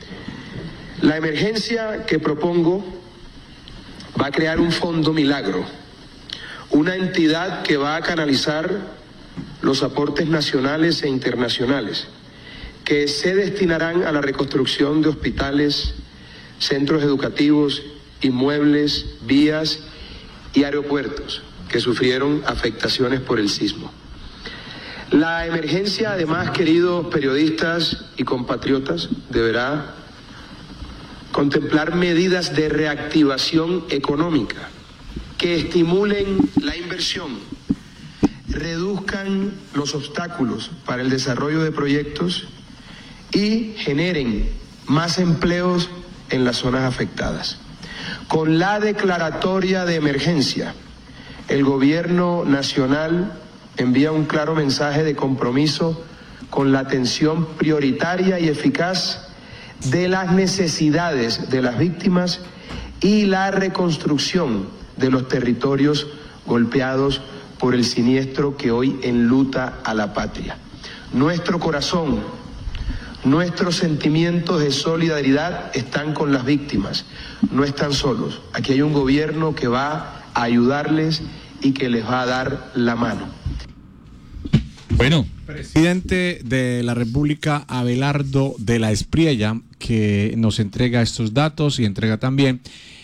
La emergencia que propongo va a crear un fondo milagro, una entidad que va a canalizar los aportes nacionales e internacionales que se destinarán a la reconstrucción de hospitales, centros educativos, inmuebles, vías y aeropuertos que sufrieron afectaciones por el sismo. La emergencia, además, queridos periodistas y compatriotas, deberá contemplar medidas de reactivación económica que estimulen la inversión, reduzcan los obstáculos para el desarrollo de proyectos y generen más empleos en las zonas afectadas. Con la declaratoria de emergencia, el gobierno nacional envía un claro mensaje de compromiso con la atención prioritaria y eficaz de las necesidades de las víctimas y la reconstrucción de los territorios golpeados por el siniestro que hoy enluta a la patria. Nuestro corazón, nuestros sentimientos de solidaridad están con las víctimas, no están solos. Aquí hay un gobierno que va a ayudarles y que les va a dar la mano. Bueno, Presidente de la República, Abelardo de la Espriella, que nos entrega estos datos y entrega también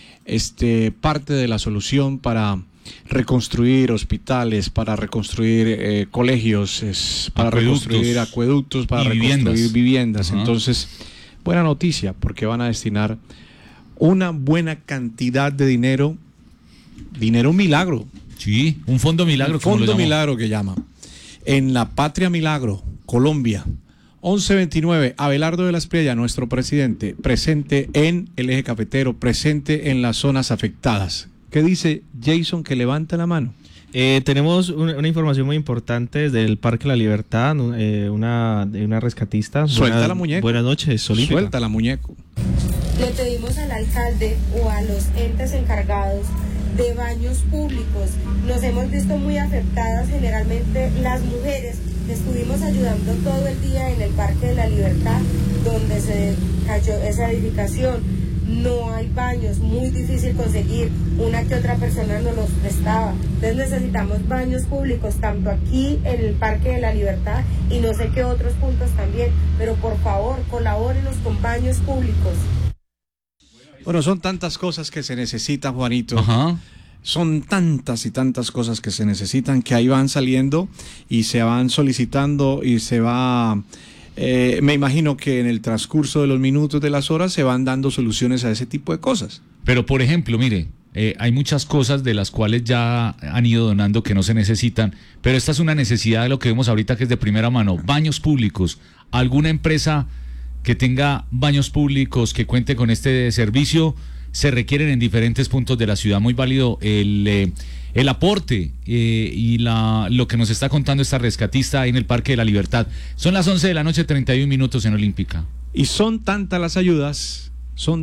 parte de la solución para reconstruir hospitales, para reconstruir colegios, para reconstruir acueductos, para reconstruir viviendas. Entonces, buena noticia, porque van a destinar una buena cantidad de dinero milagro. Sí, un fondo milagro. Un fondo milagro que llama. En la Patria Milagro, Colombia. 1129, Abelardo de la Espriella, nuestro presidente, presente en el eje cafetero, presente en las zonas afectadas. ¿Qué dice Jason, que levanta la mano? Tenemos una información muy importante desde el Parque La Libertad, una rescatista. Suelta la muñeca. Buenas noches, Olímpica. Suelta la muñeco. Le pedimos al alcalde o a los entes encargados de baños públicos. Nos hemos visto muy afectadas, generalmente las mujeres. Estuvimos ayudando todo el día en el Parque de la Libertad, donde se cayó esa edificación. No hay baños, muy difícil conseguir. Una que otra persona nos los prestaba. Entonces necesitamos baños públicos, tanto aquí en el Parque de la Libertad y no sé qué otros puntos también. Pero por favor, colabórenos con baños públicos. Bueno, son tantas cosas que se necesitan, Juanito. Ajá. Son tantas y tantas cosas que se necesitan, que ahí van saliendo y se van solicitando y se va... me imagino que en el transcurso de los minutos, de las horas, se van dando soluciones a ese tipo de cosas. Pero, por ejemplo, mire, hay muchas cosas de las cuales ya han ido donando que no se necesitan, pero esta es una necesidad de lo que vemos ahorita, que es de primera mano. Baños públicos. ¿Alguna empresa que tenga baños públicos, que cuente con este servicio? Se requieren en diferentes puntos de la ciudad. Muy válido el aporte y lo que nos está contando esta rescatista ahí en el Parque de la Libertad. Son las 11 de la noche, 31 minutos en Olímpica. Y son tantas las ayudas,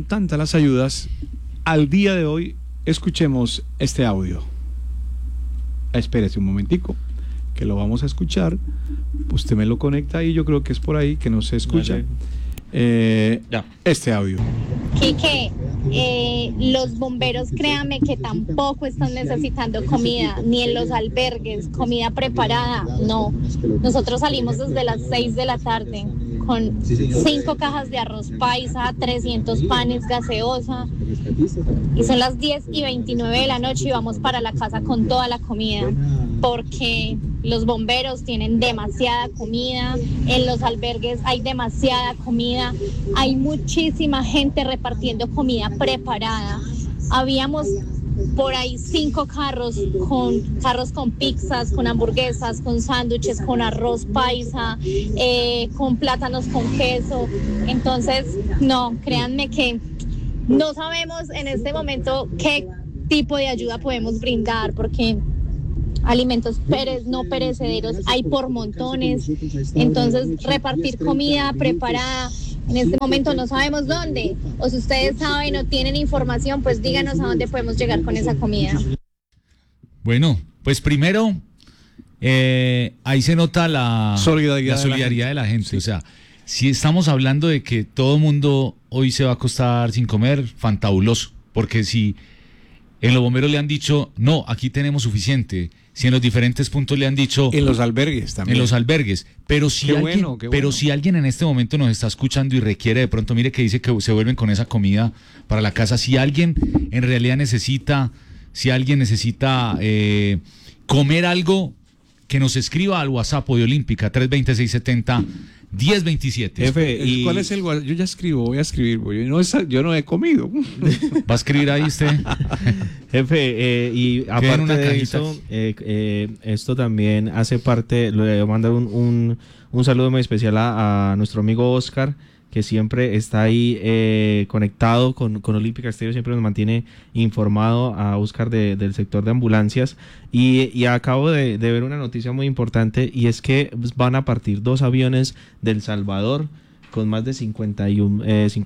al día de hoy. Escuchemos este audio. Espérese un momentico, que lo vamos a escuchar. Usted me lo conecta ahí, yo creo que es por ahí que no se escucha. Este audio. Quique, los bomberos, créame que tampoco están necesitando comida, ni en los albergues, comida preparada, no. Nosotros salimos desde las 6 de la tarde con 5 cajas de arroz paisa, 300 panes, gaseosa, y son las 10:29 de la noche y vamos para la casa con toda la comida, porque los bomberos tienen demasiada comida, en los albergues hay demasiada comida, hay muchísima gente repartiendo comida preparada. Habíamos por ahí 5 carros con pizzas, con hamburguesas, con sándwiches, con arroz paisa, con plátanos con queso. Entonces, no, créanme que no sabemos en este momento qué tipo de ayuda podemos brindar, porque alimentos no perecederos hay por montones. Entonces, repartir comida preparada, en este momento no sabemos dónde, o si ustedes saben o tienen información, pues díganos a dónde podemos llegar con esa comida. Bueno, pues primero, ahí se nota la solidaridad de la gente. Sí. O sea, si estamos hablando de que todo mundo hoy se va a acostar sin comer, fantabuloso, porque si en los bomberos le han dicho, no, aquí tenemos suficiente, si en los diferentes puntos le han dicho... En los albergues también. En los albergues. Pero si, pero si alguien en este momento nos está escuchando y requiere de pronto, mire que dice que se vuelven con esa comida para la casa. Si alguien en realidad necesita, comer algo, que nos escriba al WhatsApp de Olímpica, 320-670-1027. Jefe, ¿cuál es el WhatsApp? Yo ya escribo, voy a escribir. Yo no he comido. ¿Va a escribir ahí usted? Jefe, y aparte de eso, esto también hace parte, le voy a mandar un saludo muy especial a nuestro amigo Oscar, que siempre está ahí conectado con Olímpica Estéreo, siempre nos mantiene informado, a Oscar del sector de ambulancias, y acabo de ver una noticia muy importante, y es que van a partir 2 aviones del Salvador con más de 51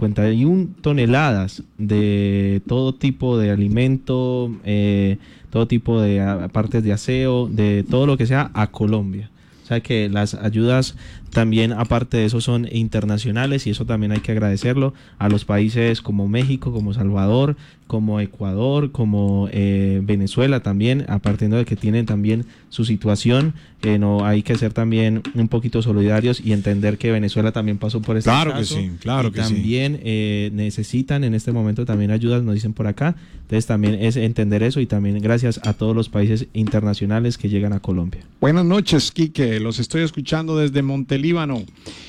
toneladas de todo tipo de alimento, todo tipo de partes de aseo, de todo lo que sea, a Colombia. O sea que las ayudas también, aparte de eso, son internacionales, y eso también hay que agradecerlo a los países como México, como Salvador, como Ecuador, como Venezuela también, a partir de que tienen también su situación. No hay que ser también un poquito solidarios y entender que Venezuela también pasó por este caso. Claro que también necesitan en este momento también ayudas, nos dicen por acá. Entonces también es entender eso, y también gracias a todos los países internacionales que llegan a Colombia. Buenas noches, Quique, los estoy escuchando desde Montelíbano,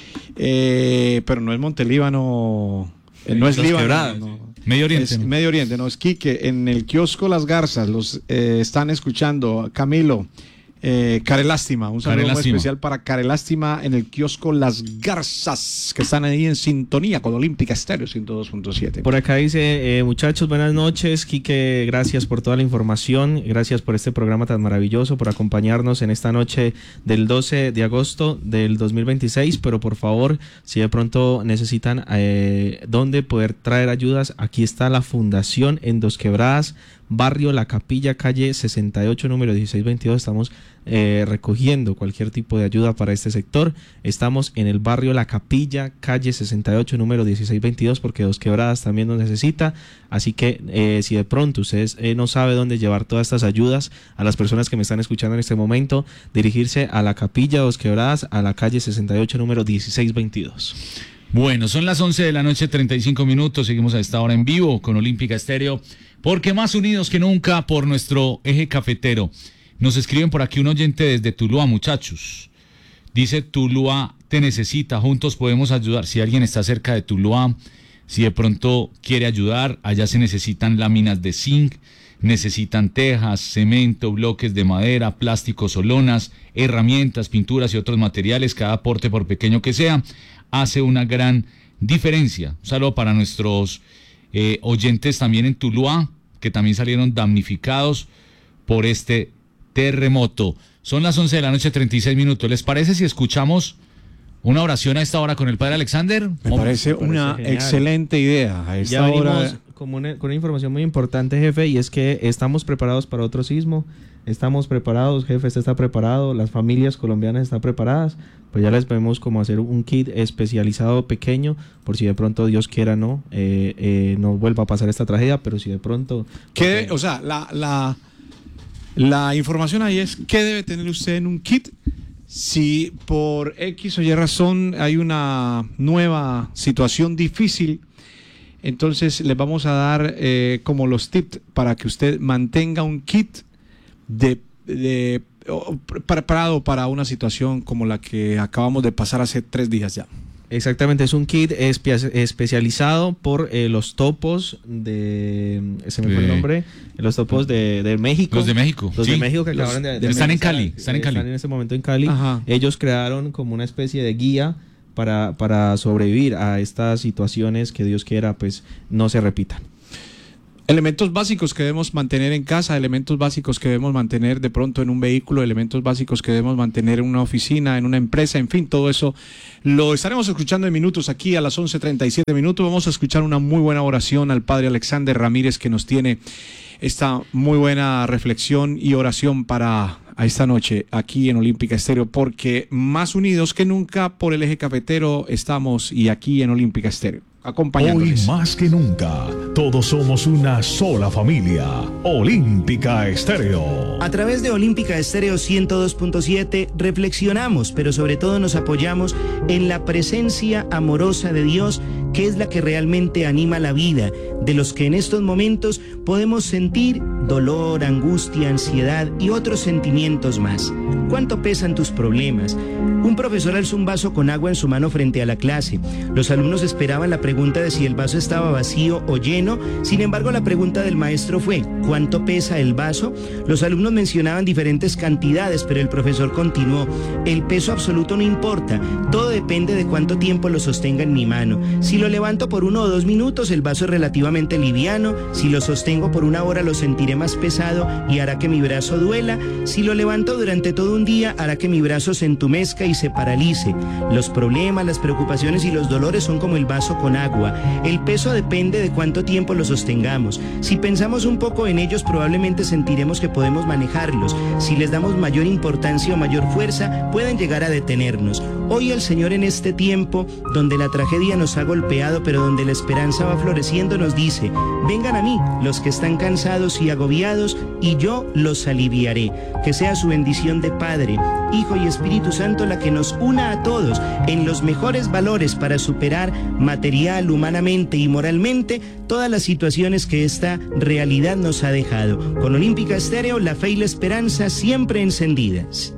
pero no es Montelíbano, no es Líbano, no. Medio Oriente. Es Medio Oriente, no, es Quique, en el kiosco Las Garzas, los están escuchando. Camilo, Carelástima, un saludo muy especial para Carelástima en el kiosco Las Garzas, que están ahí en sintonía con Olímpica Estéreo 102.7. Por acá dice, muchachos, buenas noches. Quique, gracias por toda la información, gracias por este programa tan maravilloso, por acompañarnos en esta noche del 12 de agosto del 2026, pero por favor, si de pronto necesitan dónde poder traer ayudas, aquí está la Fundación en Dos Quebradas, barrio La Capilla, calle 68, número 1622. Estamos recogiendo cualquier tipo de ayuda para este sector. Estamos en el barrio La Capilla, calle 68, número 1622, porque Dos Quebradas también nos necesita. Así que si de pronto ustedes no sabe dónde llevar todas estas ayudas, a las personas que me están escuchando en este momento, dirigirse a La Capilla, Dos Quebradas, a la calle 68, número 1622. Bueno, son las 11 de la noche, 35 minutos. Seguimos a esta hora en vivo con Olímpica Estéreo, porque más unidos que nunca por nuestro eje cafetero. Nos escriben por aquí un oyente desde Tuluá, muchachos. Dice, Tuluá te necesita, juntos podemos ayudar. Si alguien está cerca de Tuluá, si de pronto quiere ayudar, allá se necesitan láminas de zinc, necesitan tejas, cemento, bloques de madera, plásticos o lonas, herramientas, pinturas y otros materiales. Cada aporte, por pequeño que sea, hace una gran diferencia. Un saludo para nuestros oyentes también en Tuluá, que también salieron damnificados por este terremoto. Son las 11 de la noche, 36 minutos. ¿Les parece si escuchamos una oración a esta hora con el Padre Alexander? Me parece una excelente idea. A esta hora con una información muy importante, jefe, y es que estamos preparados para otro sismo. Estamos preparados, jefe, usted está preparado, las familias colombianas están preparadas. Pues ya les podemos como hacer un kit especializado pequeño, por si de pronto, Dios quiera, no vuelva a pasar esta tragedia, pero si de pronto... O sea, la información ahí es, ¿qué debe tener usted en un kit? Si por X o Y razón hay una nueva situación difícil, entonces les vamos a dar como los tips para que usted mantenga un kit preparado para una situación como la que acabamos de pasar hace 3 días ya. Exactamente, es un kit especializado por los topos se me fue el nombre, los topos de México. Los de México. Los de México que acabaron de están en Cali. Están en este momento en Cali. Ajá. Ellos crearon como una especie de guía para sobrevivir a estas situaciones que Dios quiera pues no se repitan. Elementos básicos que debemos mantener en casa, elementos básicos que debemos mantener de pronto en un vehículo, elementos básicos que debemos mantener en una oficina, en una empresa, en fin, todo eso lo estaremos escuchando en minutos aquí a las 11:37 minutos. Vamos a escuchar una muy buena oración al Padre Alexander Ramírez, que nos tiene esta muy buena reflexión y oración para esta noche aquí en Olímpica Estéreo, porque más unidos que nunca por el eje cafetero estamos, y aquí en Olímpica Estéreo acompañándoles. Hoy más que nunca, todos somos una sola familia. Olímpica Estéreo. A través de Olímpica Estéreo 102.7 reflexionamos, pero sobre todo nos apoyamos en la presencia amorosa de Dios, que es la que realmente anima la vida, de los que en estos momentos podemos sentir dolor, angustia, ansiedad y otros sentimientos más. ¿Cuánto pesan tus problemas? Un profesor alzó un vaso con agua en su mano frente a la clase. Los alumnos esperaban la pregunta de si el vaso estaba vacío o lleno. Sin embargo, la pregunta del maestro fue: ¿cuánto pesa el vaso? Los alumnos mencionaban diferentes cantidades, pero el profesor continuó: el peso absoluto no importa, todo depende de cuánto tiempo lo sostenga en mi mano. Si lo levanto por 1 o 2 minutos, el vaso es relativamente liviano. Si lo sostengo por 1 hora, lo sentiré más pesado y hará que mi brazo duela. Si lo levanto durante todo un día, hará que mi brazo se entumezca y se paralice. Los problemas, las preocupaciones y los dolores son como el vaso con agua. El peso depende de cuánto tiempo lo sostengamos. Si pensamos un poco en ellos, probablemente sentiremos que podemos manejarlos. Si les damos mayor importancia o mayor fuerza, pueden llegar a detenernos. Hoy el Señor, en este tiempo donde la tragedia nos ha golpeado, pero donde la esperanza va floreciendo, nos dice: vengan a mí los que están cansados y agobiados, y yo los aliviaré. Que sea su bendición de Padre, Hijo y Espíritu Santo la que nos una a todos en los mejores valores para superar material, humanamente y moralmente todas las situaciones que esta realidad nos ha dejado. Con Olímpica Estéreo, la fe y la esperanza siempre encendidas.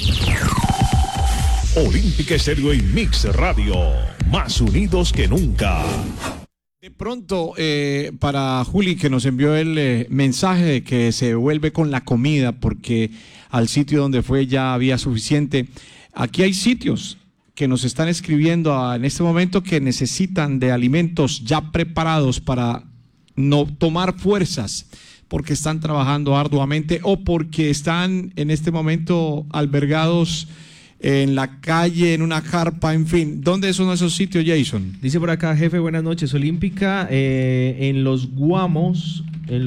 Olímpica Estéreo y Mix Radio, más unidos que nunca. De pronto, para Juli, que nos envió el mensaje de que se vuelve con la comida porque al sitio donde fue ya había suficiente. Aquí hay sitios que nos están escribiendo en este momento que necesitan de alimentos ya preparados para no tomar fuerzas, porque están trabajando arduamente o porque están en este momento albergados en la calle, en una carpa, en fin. ¿Dónde son esos sitios, Jason? Dice por acá, jefe, buenas noches, Olímpica, en los Guamos,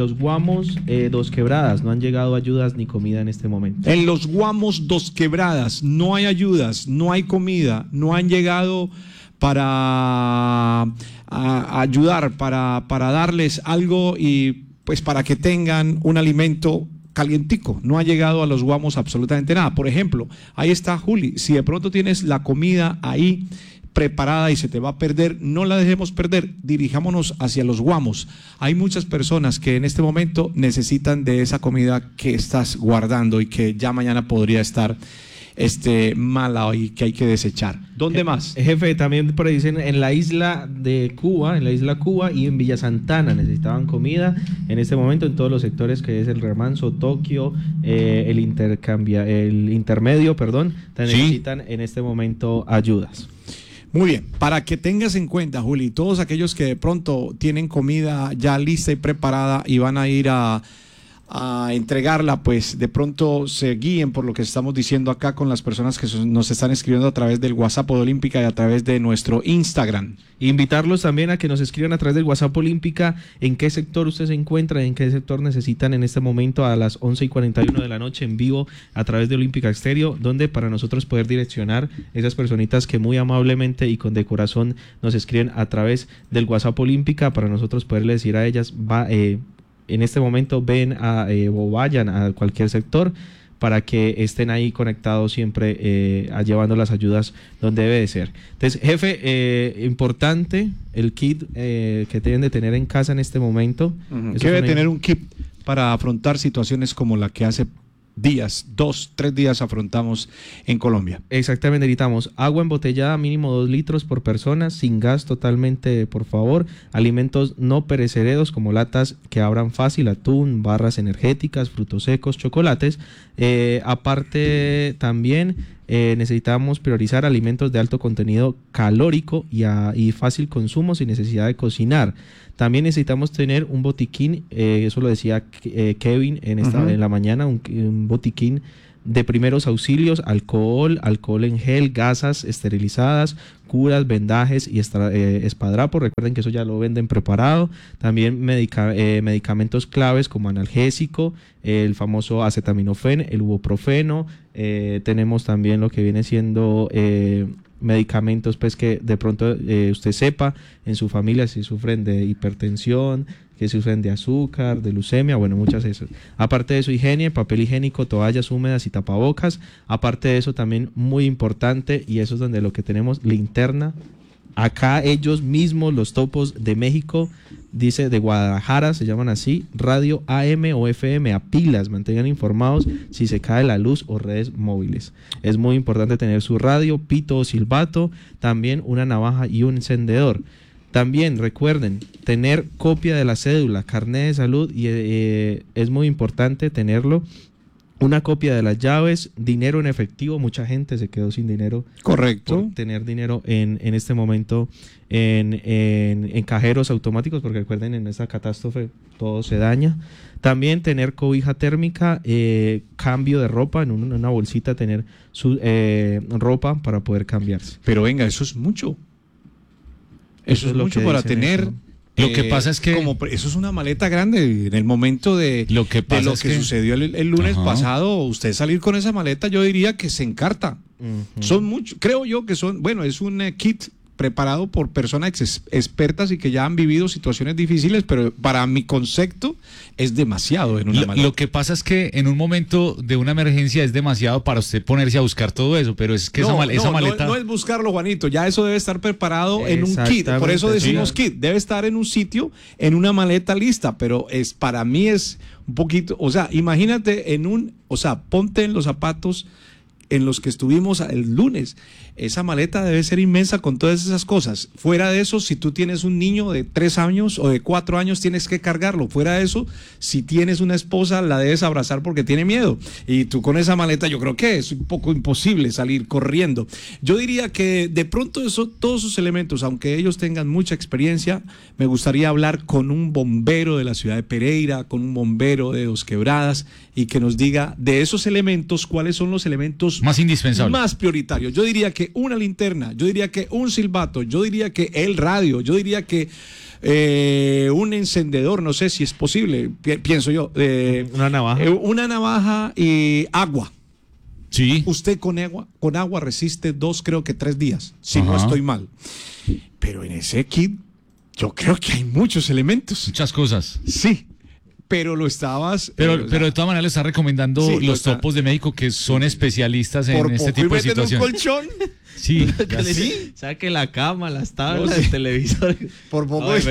Dos Quebradas, no han llegado ayudas ni comida en este momento. En los Guamos, Dos Quebradas, no hay ayudas, no hay comida, no han llegado para ayudar, para darles algo y pues para que tengan un alimento calientico. No ha llegado a los Guamos absolutamente nada. Por ejemplo, ahí está Juli, si de pronto tienes la comida ahí preparada y se te va a perder, no la dejemos perder, dirijámonos hacia los Guamos. Hay muchas personas que en este momento necesitan de esa comida que estás guardando y que ya mañana podría estar mala y que hay que desechar. ¿Dónde más? Jefe, también por ahí dicen en la isla Cuba y en Villa Santana necesitaban comida en este momento en todos los sectores, que es el Remanso, Tokio, el intermedio, necesitan en este momento ayudas. Muy bien, para que tengas en cuenta, Juli, todos aquellos que de pronto tienen comida ya lista y preparada y van a ir a entregarla, pues de pronto se guíen por lo que estamos diciendo acá con las personas que nos están escribiendo a través del WhatsApp de Olímpica y a través de nuestro Instagram. Invitarlos también a que nos escriban a través del WhatsApp Olímpica en qué sector usted se encuentra, en qué sector necesitan en este momento a las 11:41 de la noche en vivo a través de Olímpica Estéreo, donde para nosotros poder direccionar esas personitas que muy amablemente y con de corazón nos escriben a través del WhatsApp Olímpica, para nosotros poderle decir a ellas, en este momento o vayan a cualquier sector para que estén ahí conectados siempre llevando las ayudas donde debe de ser. Entonces, jefe, importante el kit que deben de tener en casa en este momento. Debe tener un kit para afrontar situaciones como la que hace días, 2-3 días afrontamos en Colombia. Exactamente, necesitamos agua embotellada mínimo 2 litros por persona, sin gas totalmente, por favor, alimentos no perecederos como latas que abran fácil, atún, barras energéticas, frutos secos, chocolates. Aparte también necesitamos priorizar alimentos de alto contenido calórico y fácil consumo sin necesidad de cocinar. También necesitamos tener un botiquín, eso lo decía Kevin en la mañana, un botiquín de primeros auxilios, alcohol en gel, gasas esterilizadas, curas, vendajes y espadrapos. Recuerden que eso ya lo venden preparado. También medicamentos claves como analgésico, el famoso acetaminofén, el ibuprofeno. Tenemos también lo que viene siendo medicamentos pues que de pronto usted sepa en su familia si sufren de hipertensión, que sufren de azúcar, de leucemia, bueno, muchas de esas. Aparte de eso, higiene, papel higiénico, toallas húmedas y tapabocas. Aparte de eso, también muy importante, y eso es donde lo que tenemos, linterna. Acá ellos mismos, los topos de México, dice de Guadalajara, se llaman así, radio AM o FM a pilas, mantengan informados si se cae la luz o redes móviles. Es muy importante tener su radio, pito o silbato, también una navaja y un encendedor. También recuerden tener copia de la cédula, carnet de salud, y es muy importante tenerlo. Una copia de las llaves, dinero en efectivo, mucha gente se quedó sin dinero. Correcto. Por tener dinero en este momento en cajeros automáticos, porque recuerden, en esta catástrofe todo se daña. También tener cobija térmica, cambio de ropa, en una bolsita tener su ropa para poder cambiarse. Pero venga, eso es mucho. Eso es mucho para tener... Eso. Lo que pasa es que... eso es una maleta grande. En el momento de lo que sucedió el lunes pasado, usted salir con esa maleta, yo diría que se encarta. Son muchos, creo yo que son... Bueno, es un kit preparado por personas expertas y que ya han vivido situaciones difíciles, pero para mi concepto es demasiado en una maleta. Lo que pasa es que en un momento de una emergencia es demasiado para usted ponerse a buscar todo eso, pero es que esa maleta... No es buscarlo, Juanito, ya eso debe estar preparado en un kit, por eso decimos kit, debe estar en un sitio, en una maleta lista, pero para mí es un poquito, o sea, imagínate ponte en los zapatos en los que estuvimos el lunes. Esa maleta debe ser inmensa con todas esas cosas. Fuera de eso, si tú tienes un niño de 3 años o de 4 años, tienes que cargarlo. Fuera de eso, si tienes una esposa, la debes abrazar porque tiene miedo. Y tú con esa maleta, yo creo que es un poco imposible salir corriendo. Yo diría que de pronto todos esos elementos, aunque ellos tengan mucha experiencia, me gustaría hablar con un bombero de la ciudad de Pereira, con un bombero de Dos Quebradas, y que nos diga de esos elementos, cuáles son los elementos más indispensables, más prioritarios. Yo diría que una linterna, yo diría que un silbato, yo diría que el radio, yo diría que un encendedor, no sé si es posible, pienso yo. Una navaja. Una navaja y agua. Sí. Usted con agua resiste 2, creo que 3 días, si no estoy mal. Pero en ese kit, yo creo que hay muchos elementos. Muchas cosas. Sí. Pero lo estabas... Pero de todas maneras le está recomendando los topos de México, que son especialistas en este tipo de situaciones. ¿Un colchón? Sí. Saque la cama, las tablas, el televisor. Por poco. No,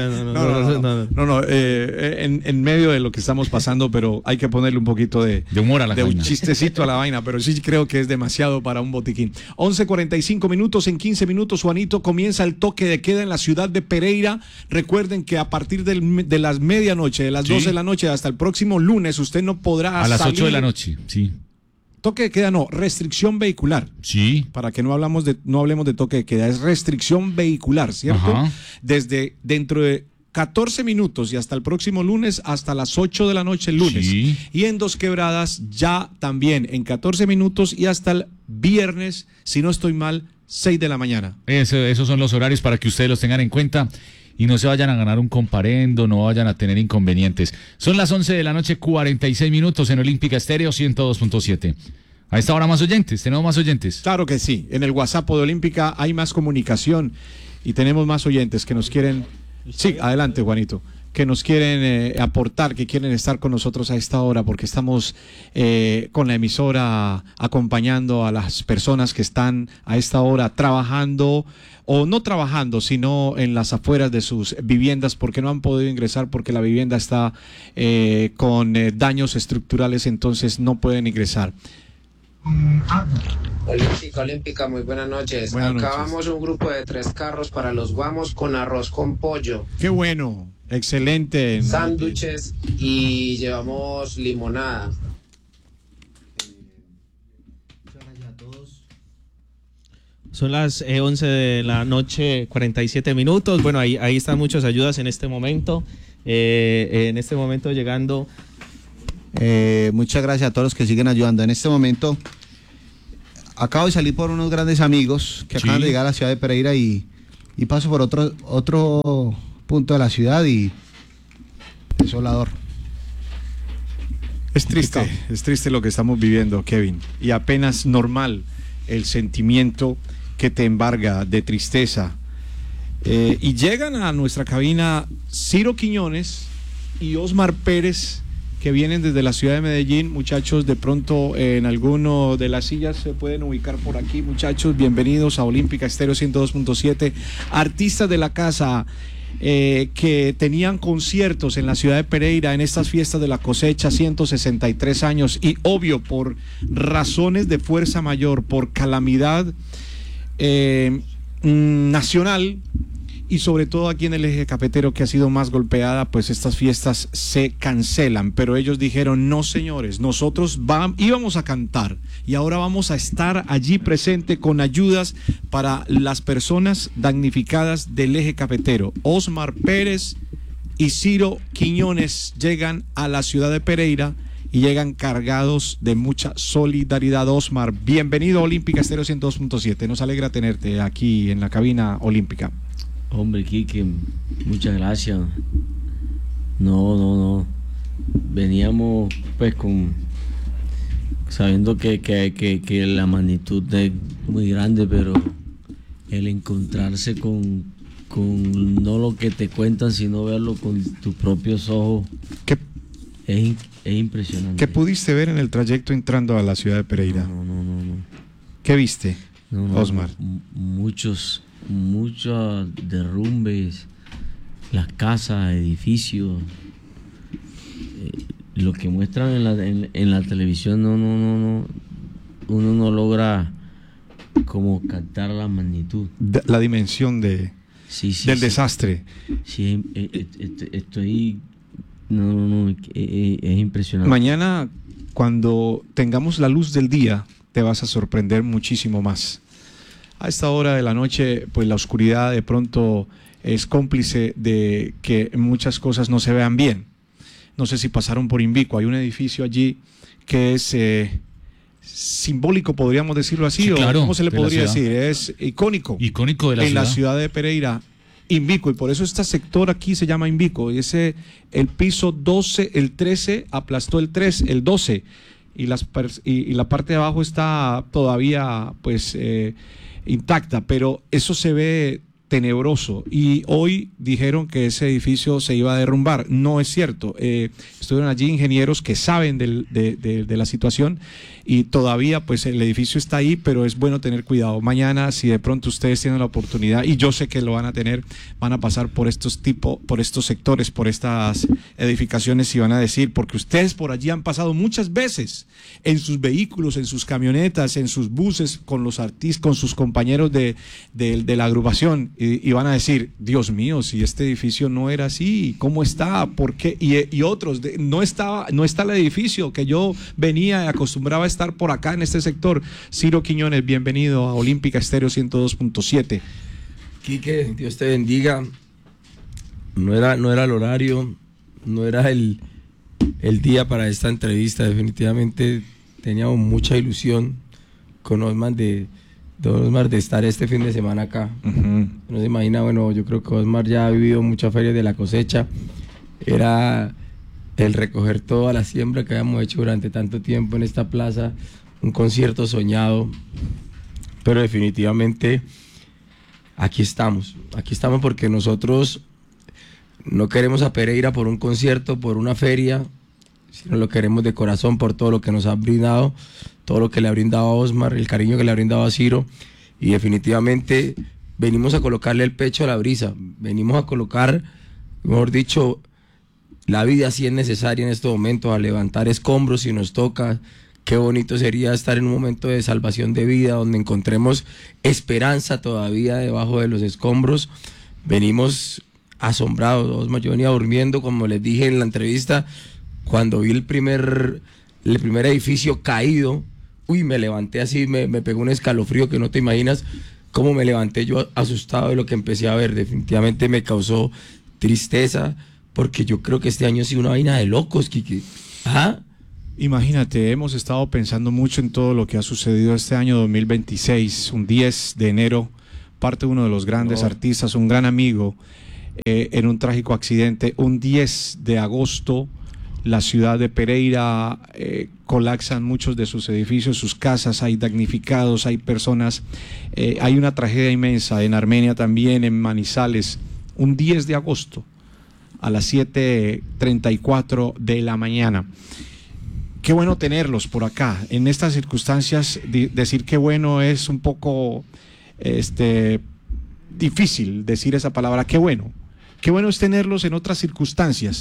en medio de lo que estamos pasando, pero hay que ponerle un poquito de humor a la vaina. Un chistecito a la vaina, pero sí creo que es demasiado para un botiquín. 11:45 minutos, en 15 minutos, Juanito, comienza el toque de queda en la ciudad de Pereira. Recuerden que a partir de las medianoche, de las 12 de la noche hasta el próximo lunes, usted no podrá salir. A las 8 de la noche, sí. Toque de queda no, restricción vehicular. Sí. Para que no hablemos de toque de queda, es restricción vehicular, ¿cierto? Ajá. Desde dentro de 14 minutos y hasta el próximo lunes, hasta las 8 de la noche el lunes. Sí. Y en Dos Quebradas ya también en 14 minutos y hasta el viernes, si no estoy mal, 6 de la mañana. Esos son los horarios para que ustedes los tengan en cuenta y no se vayan a ganar un comparendo, no vayan a tener inconvenientes. Son las 11 de la noche, 46 minutos en Olímpica Estéreo 102.7. A esta hora más oyentes, ¿tenemos más oyentes? Claro que sí, en el WhatsApp de Olímpica hay más comunicación y tenemos más oyentes que nos quieren... Sí, adelante, Juanito. que nos quieren aportar, que quieren estar con nosotros a esta hora, porque estamos con la emisora acompañando a las personas que están a esta hora trabajando o no trabajando, sino en las afueras de sus viviendas, porque no han podido ingresar porque la vivienda está con daños estructurales, entonces no pueden ingresar. Olímpica, muy buenas noches. Buenas noches. Acabamos un grupo de 3 carros para los guamos con arroz con pollo. Qué bueno, excelente. Sándwiches y llevamos limonada. Son las 11 de la noche, 47 minutos. Bueno, ahí están muchas ayudas en este momento. En este momento llegando. Muchas gracias a todos los que siguen ayudando. En este momento acabo de salir por unos grandes amigos que acaban de llegar a la ciudad de Pereira y paso por otro punto de la ciudad y desolador. Es triste lo que estamos viviendo, Kevin, y apenas normal el sentimiento que te embarga de tristeza. Y llegan a nuestra cabina Ciro Quiñones y Osmar Pérez, que vienen desde la ciudad de Medellín. Muchachos, de pronto en alguno de las sillas se pueden ubicar por aquí. Muchachos, bienvenidos a Olímpica Estéreo 102.7. Artistas de la casa que tenían conciertos en la ciudad de Pereira en estas fiestas de la cosecha, 163 años, y obvio por razones de fuerza mayor, por calamidad nacional, y sobre todo aquí en el eje cafetero, que ha sido más golpeada, pues estas fiestas se cancelan. Pero ellos dijeron: no, señores, nosotros íbamos a cantar y ahora vamos a estar allí presente con ayudas para las personas damnificadas del eje cafetero. Osmar Pérez y Ciro Quiñones llegan a la ciudad de Pereira y llegan cargados de mucha solidaridad. Osmar, bienvenido a Olímpica Estéreo 102.7. Nos alegra tenerte aquí en la cabina olímpica. Hombre, Quique, muchas gracias. No. Veníamos pues sabiendo que la magnitud es muy grande, pero el encontrarse con no lo que te cuentan, sino verlo con tus propios ojos, es impresionante. ¿Qué pudiste ver en el trayecto entrando a la ciudad de Pereira? No. ¿Qué viste, Osmar? Muchos derrumbes, las casas, edificios, lo que muestran en la televisión, uno no logra como captar la magnitud, la dimensión del desastre. Sí, estoy es impresionante. Mañana, cuando tengamos la luz del día, te vas a sorprender muchísimo más. A esta hora de la noche, pues la oscuridad de pronto es cómplice de que muchas cosas no se vean bien. No sé si pasaron por Invico, hay un edificio allí que es simbólico, podríamos decirlo así, sí, claro, o ¿cómo se le podría decir? Es icónico de la ciudad. La ciudad de Pereira, Invico, y por eso este sector aquí se llama Invico. Y el piso 12, el 13 aplastó el 12, y la parte de abajo está todavía pues intacta, pero eso se ve tenebroso, y hoy dijeron que ese edificio se iba a derrumbar. No es cierto. Estuvieron allí ingenieros que saben de la situación, y todavía pues el edificio está ahí, pero es bueno tener cuidado. Mañana, si de pronto ustedes tienen la oportunidad, y yo sé que lo van a tener, van a pasar por estos sectores, por estas edificaciones, y van a decir, porque ustedes por allí han pasado muchas veces en sus vehículos, en sus camionetas, en sus buses, con los artistas, con sus compañeros de la agrupación, y van a decir: Dios mío, si este edificio no era así, ¿cómo está? ¿Por qué? Y otros, no está el edificio que yo venía y acostumbraba a estar por acá en este sector. Ciro Quiñones, bienvenido a Olímpica Estéreo 102.7. Quique, Dios te bendiga. No era el horario, no era el día para esta entrevista. Definitivamente teníamos mucha ilusión con Osmar de estar este fin de semana acá. No se imagina, bueno, yo creo que Osmar ya ha vivido muchas ferias de la cosecha. Era el recoger toda la siembra que habíamos hecho durante tanto tiempo en esta plaza, un concierto soñado, pero definitivamente aquí estamos porque nosotros No queremos a Pereira por un concierto, por una feria, sino lo queremos de corazón por todo lo que nos ha brindado, todo lo que le ha brindado a Osmar, el cariño que le ha brindado a Ciro, y definitivamente venimos a colocarle el pecho a la brisa, venimos a colocar, mejor dicho, la vida si es necesaria en estos momentos, a levantar escombros si nos toca. Qué bonito sería estar en un momento de salvación de vida, donde encontremos esperanza todavía debajo de los escombros. Venimos asombrados, Osmar. Yo venía durmiendo, como les dije en la entrevista, cuando vi el primer edificio caído, me levanté así, me pegó un escalofrío que no te imaginas cómo me levanté yo asustado de lo que empecé a ver. Definitivamente me causó tristeza, porque yo creo que este año ha sido una vaina de locos, Quique. ¿Ah? Imagínate, hemos estado pensando mucho en todo lo que ha sucedido este año 2026, un 10 de enero, parte uno de los grandes artistas, un gran amigo, en un trágico accidente. Un 10 de agosto, la ciudad de Pereira colapsan muchos de sus edificios, sus casas, hay damnificados, hay personas, hay una tragedia inmensa en Armenia también, en Manizales, un 10 de agosto a las 7:34 de la mañana. Qué bueno tenerlos por acá. En estas circunstancias, decir qué bueno es un poco difícil decir esa palabra. Qué bueno es tenerlos en otras circunstancias.